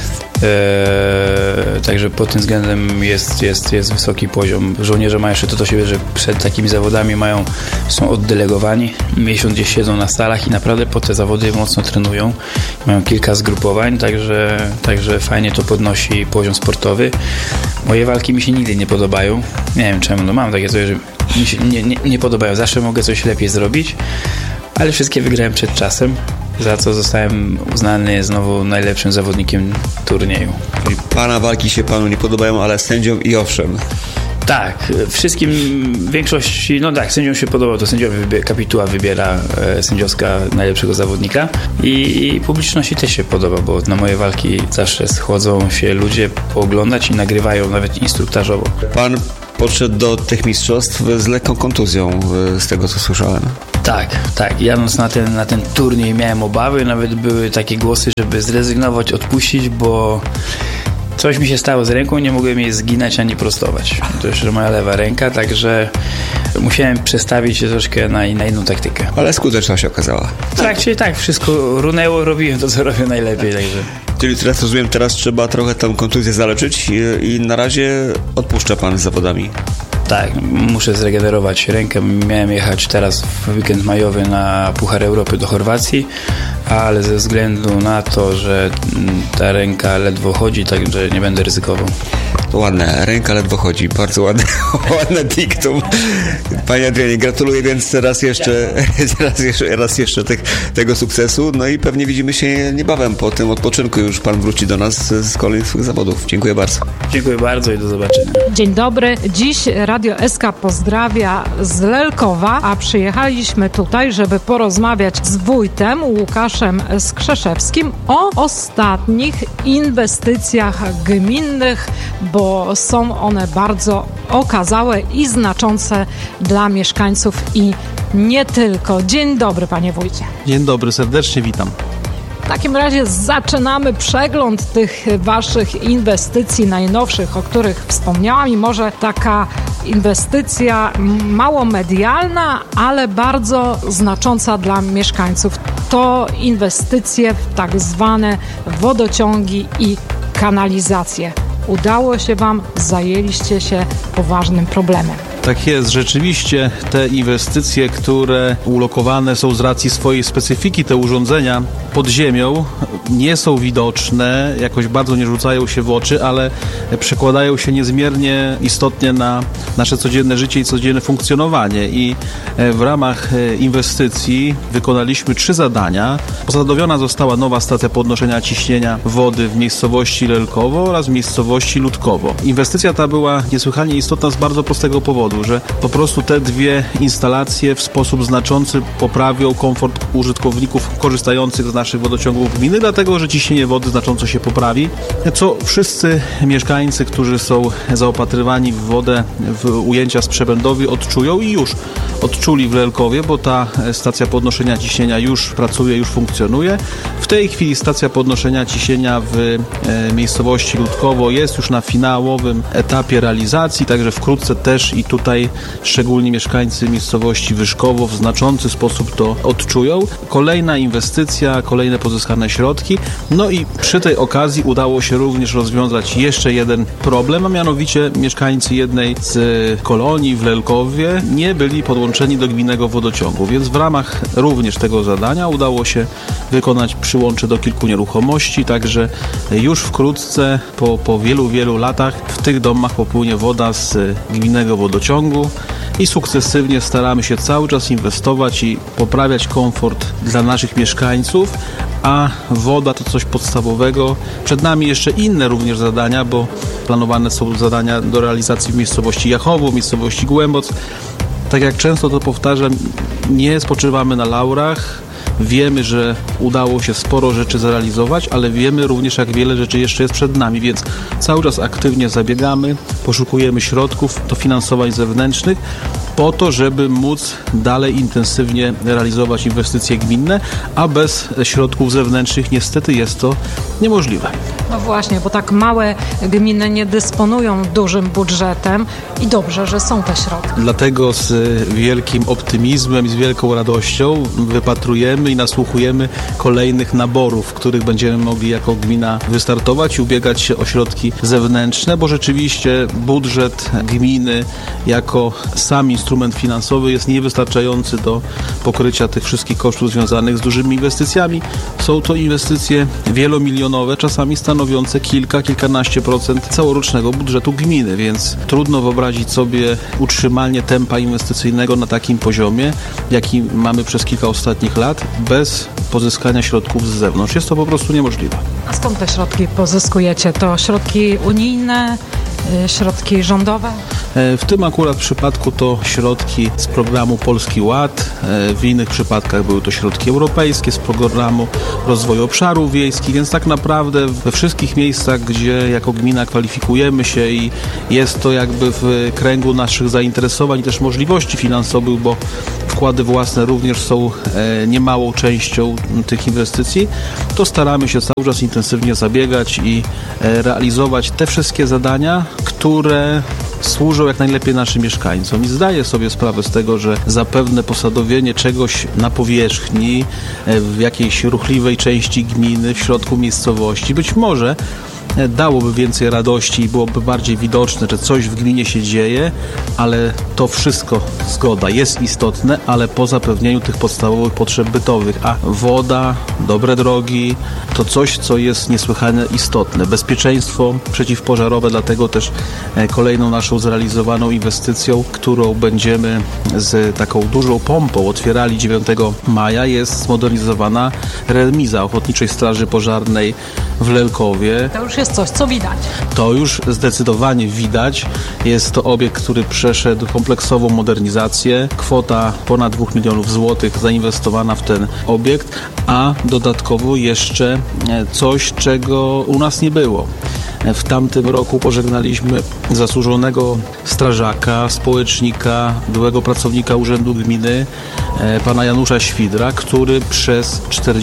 Także pod tym względem jest wysoki poziom. Żołnierze mają jeszcze to do siebie, że przed takimi zawodami są oddelegowani, miesiąc gdzieś siedzą na salach i naprawdę po te zawody mocno trenują. Mają kilka zgrupowań, także fajnie to podnosi poziom sportowy. Moje walki mi się nigdy nie podobają. Nie wiem czemu, no mam takie coś, że mi się nie podobają. Zawsze mogę coś lepiej zrobić, ale wszystkie wygrałem przed czasem, za co zostałem uznany znowu najlepszym zawodnikiem turnieju. Pana walki się panu nie podobają, ale sędziom i owszem. Tak, wszystkim, większości, no tak, sędziom się podoba, to kapituła wybiera sędziowska najlepszego zawodnika i publiczności też się podoba, bo na moje walki zawsze schodzą się ludzie pooglądać i nagrywają nawet instruktażowo. Pan podszedł do tych mistrzostw z lekką kontuzją, z tego co słyszałem. Tak. Jadąc na ten turniej miałem obawy, nawet były takie głosy, żeby zrezygnować, odpuścić, bo coś mi się stało z ręką, nie mogłem jej zginać ani prostować. To jeszcze moja lewa ręka, także musiałem przestawić się troszkę na inną taktykę. Ale skuteczna się okazała. Tak, wszystko runęło, robiłem to, co robię najlepiej, także... Czyli teraz rozumiem, teraz trzeba trochę tę kontuzję zaleczyć i na razie odpuszcza pan z zawodami. Tak, muszę zregenerować rękę. Miałem jechać teraz w weekend majowy na Puchar Europy do Chorwacji, ale ze względu na to, że ta ręka ledwo chodzi, także nie będę ryzykował. To ładne, ręka ledwo chodzi, bardzo ładne diktum. Panie Adrianie, gratuluję więc raz jeszcze tego sukcesu, no i pewnie widzimy się niebawem po tym odpoczynku, już pan wróci do nas z kolejnych swoich zawodów. Dziękuję bardzo. Dziękuję bardzo i do zobaczenia. Dzień dobry, dziś Radio SK pozdrawia z Lelkowa, a przyjechaliśmy tutaj, żeby porozmawiać z wójtem Łukaszem Skrzeszewskim o ostatnich inwestycjach gminnych, bo są one bardzo okazałe i znaczące dla mieszkańców i nie tylko. Dzień dobry, panie wójcie. Dzień dobry, serdecznie witam. W takim razie zaczynamy przegląd tych waszych inwestycji najnowszych, o których wspomniałam, i może taka inwestycja mało medialna, ale bardzo znacząca dla mieszkańców. To inwestycje w tak zwane wodociągi i kanalizację. Udało się wam, zajęliście się poważnym problemem. Tak jest, rzeczywiście te inwestycje, które ulokowane są z racji swojej specyfiki, te urządzenia pod ziemią, nie są widoczne, jakoś bardzo nie rzucają się w oczy, ale przekładają się niezmiernie istotnie na nasze codzienne życie i codzienne funkcjonowanie. I w ramach inwestycji wykonaliśmy 3 zadania. Posadowiona została nowa stacja podnoszenia ciśnienia wody w miejscowości Lelkowo oraz w miejscowości Ludkowo. Inwestycja ta była niesłychanie istotna z bardzo prostego powodu, że po prostu te 2 instalacje w sposób znaczący poprawią komfort użytkowników korzystających z naszych wodociągów gminy, dlatego że ciśnienie wody znacząco się poprawi, co wszyscy mieszkańcy, którzy są zaopatrywani w wodę w ujęcia sprzętowe, odczują i już odczuli w Lelkowie, bo ta stacja podnoszenia ciśnienia już pracuje, już funkcjonuje. W tej chwili stacja podnoszenia ciśnienia w miejscowości Ludkowo jest już na finałowym etapie realizacji, także wkrótce też i tutaj szczególnie mieszkańcy miejscowości Wyszkowo w znaczący sposób to odczują. Kolejna inwestycja, kolejne pozyskane środki. No i przy tej okazji udało się również rozwiązać jeszcze jeden problem, a mianowicie mieszkańcy jednej z kolonii w Lelkowie nie byli podłączeni do gminnego wodociągu, więc w ramach również tego zadania udało się wykonać przyłącze do kilku nieruchomości, także już wkrótce po wielu latach w tych domach popłynie woda z gminnego wodociągu i sukcesywnie staramy się cały czas inwestować i poprawiać komfort dla naszych mieszkańców, a woda to coś podstawowego. Przed nami jeszcze inne również zadania, bo planowane są zadania do realizacji w miejscowości Jachowo, w miejscowości Głęboc. Tak jak często to powtarzam, nie spoczywamy na laurach. Wiemy, że udało się sporo rzeczy zrealizować, ale wiemy również, jak wiele rzeczy jeszcze jest przed nami, więc cały czas aktywnie zabiegamy, poszukujemy środków dofinansowań zewnętrznych po to, żeby móc dalej intensywnie realizować inwestycje gminne, a bez środków zewnętrznych niestety jest to niemożliwe. No właśnie, bo tak małe gminy nie dysponują dużym budżetem i dobrze, że są te środki. Dlatego z wielkim optymizmem i z wielką radością wypatrujemy i nasłuchujemy kolejnych naborów, w których będziemy mogli jako gmina wystartować i ubiegać się o środki zewnętrzne, bo rzeczywiście budżet gminy jako sam instrument finansowy jest niewystarczający do pokrycia tych wszystkich kosztów związanych z dużymi inwestycjami. Są to inwestycje wielomilionowe, czasami stanowiące kilkanaście procent całorocznego budżetu gminy, więc trudno wyobrazić sobie utrzymanie tempa inwestycyjnego na takim poziomie, jaki mamy przez kilka ostatnich lat, bez pozyskania środków z zewnątrz. Jest to po prostu niemożliwe. A skąd te środki pozyskujecie? To środki unijne, środki rządowe? W tym akurat przypadku to środki z programu Polski Ład, w innych przypadkach były to środki europejskie z programu rozwoju obszarów wiejskich, więc tak naprawdę we wszystkich miejscach, gdzie jako gmina kwalifikujemy się i jest to jakby w kręgu naszych zainteresowań i też możliwości finansowych, bo wkłady własne również są niemałą częścią tych inwestycji, to staramy się cały czas intensywnie zabiegać i realizować te wszystkie zadania, które służą jak najlepiej naszym mieszkańcom. I zdaję sobie sprawę z tego, że zapewne posadowienie czegoś na powierzchni, w jakiejś ruchliwej części gminy, w środku miejscowości, być może dałoby więcej radości i byłoby bardziej widoczne, że coś w gminie się dzieje, ale to wszystko, zgoda, jest istotne, ale po zapewnieniu tych podstawowych potrzeb bytowych, a woda, dobre drogi, to coś, co jest niesłychanie istotne. Bezpieczeństwo przeciwpożarowe, dlatego też kolejną naszą zrealizowaną inwestycją, którą będziemy z taką dużą pompą otwierali 9 maja, jest zmodernizowana remiza Ochotniczej Straży Pożarnej w Lelkowie. To już jest coś, co widać. To już zdecydowanie widać. Jest to obiekt, który przeszedł kompleksową modernizację. Kwota ponad 2 milionów złotych zainwestowana w ten obiekt, a dodatkowo jeszcze coś, czego u nas nie było. W tamtym roku pożegnaliśmy zasłużonego strażaka, społecznika, byłego pracownika Urzędu Gminy, pana Janusza Świdra, który przez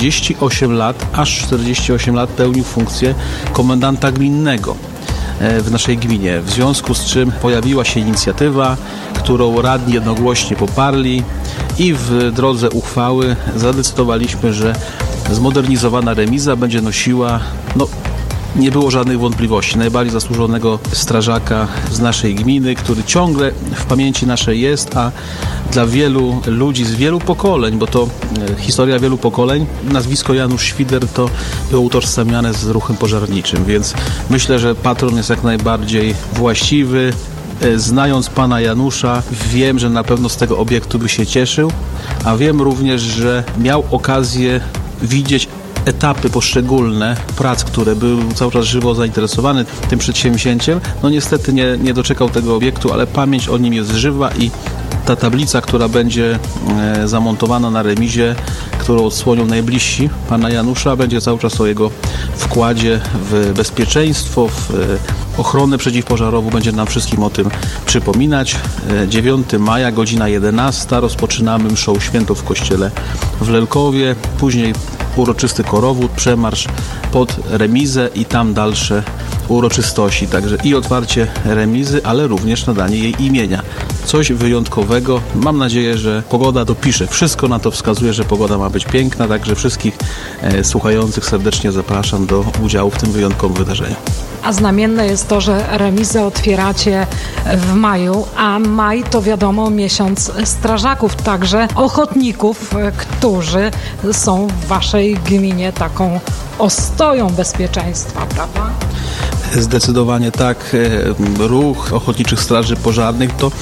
48 lat, aż 48 lat pełnił funkcję komendanta gminnego w naszej gminie. W związku z czym pojawiła się inicjatywa, którą radni jednogłośnie poparli i w drodze uchwały zadecydowaliśmy, że zmodernizowana remiza będzie nosiła, nie było żadnych wątpliwości, najbardziej zasłużonego strażaka z naszej gminy, który ciągle w pamięci naszej jest, a dla wielu ludzi z wielu pokoleń, bo to historia wielu pokoleń, nazwisko Janusz Świder to było utożsamiane z ruchem pożarniczym, więc myślę, że patron jest jak najbardziej właściwy. Znając pana Janusza, wiem, że na pewno z tego obiektu by się cieszył, a wiem również, że miał okazję widzieć etapy poszczególne prac, które był cały czas żywo zainteresowany tym przedsięwzięciem. Niestety nie doczekał tego obiektu, ale pamięć o nim jest żywa i ta tablica, która będzie zamontowana na remizie, którą odsłonią najbliżsi pana Janusza, będzie cały czas o jego wkładzie w bezpieczeństwo, w ochronę przeciwpożarową, będzie nam wszystkim o tym przypominać. 9 maja, godzina 11, rozpoczynamy mszą świętą w kościele w Lelkowie, później uroczysty korowód, przemarsz pod remizę i tam dalsze uroczystości. Także i otwarcie remizy, ale również nadanie jej imienia. Coś wyjątkowego. Mam nadzieję, że pogoda dopisze. Wszystko na to wskazuje, że pogoda ma być piękna, także wszystkich słuchających serdecznie zapraszam do udziału w tym wyjątkowym wydarzeniu. A znamienne jest to, że remizę otwieracie w maju, a maj to wiadomo miesiąc strażaków, także ochotników, którzy są w waszej gminie taką ostoją bezpieczeństwa, prawda? Zdecydowanie tak. Ruch Ochotniczych Straży Pożarnych to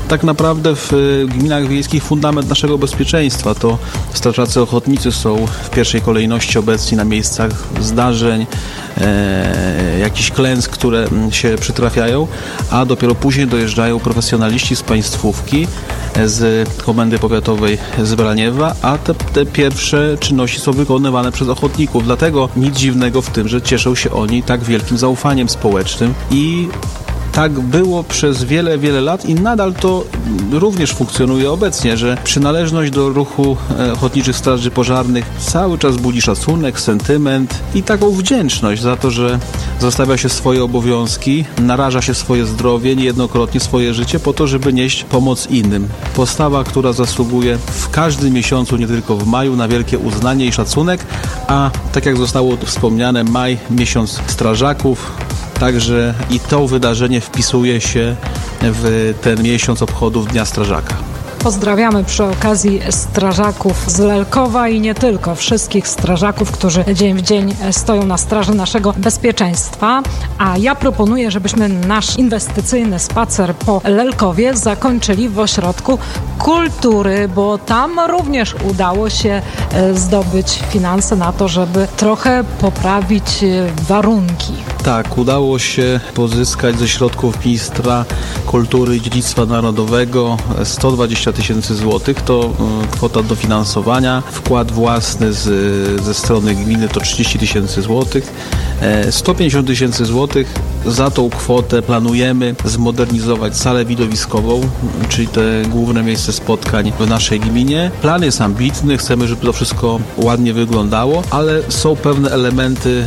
tak naprawdę w gminach wiejskich fundament naszego bezpieczeństwa. To strażacy ochotnicy są w pierwszej kolejności obecni na miejscach zdarzeń, jakichś klęsk, które się przytrafiają, a dopiero później dojeżdżają profesjonaliści z państwówki, z Komendy Powiatowej z Braniewa, a te pierwsze czynności są wykonywane przez ochotników. Dlatego nic dziwnego w tym, że cieszą się oni tak wielkim zaufaniem społecznym i tak było przez wiele, wiele lat i nadal to również funkcjonuje obecnie, że przynależność do ruchu Ochotniczych Straży Pożarnych cały czas budzi szacunek, sentyment i taką wdzięczność za to, że zostawia się swoje obowiązki, naraża się swoje zdrowie, niejednokrotnie swoje życie po to, żeby nieść pomoc innym. Postawa, która zasługuje w każdym miesiącu, nie tylko w maju, na wielkie uznanie i szacunek, a tak jak zostało wspomniane, maj, miesiąc strażaków, także i to wydarzenie wpisuje się w ten miesiąc obchodów Dnia Strażaka. Pozdrawiamy przy okazji strażaków z Lelkowa i nie tylko, wszystkich strażaków, którzy dzień w dzień stoją na straży naszego bezpieczeństwa. A ja proponuję, żebyśmy nasz inwestycyjny spacer po Lelkowie zakończyli w Ośrodku Kultury, bo tam również udało się zdobyć finanse na to, żeby trochę poprawić warunki. Tak, udało się pozyskać ze środków Ministra Kultury i Dziedzictwa Narodowego 120 000 złotych. To kwota dofinansowania. Wkład własny ze strony gminy to 30 000 złotych. 150 000 złotych. Za tą kwotę planujemy zmodernizować salę widowiskową, czyli te główne miejsce spotkań w naszej gminie. Plan jest ambitny, chcemy, żeby to wszystko ładnie wyglądało, ale są pewne elementy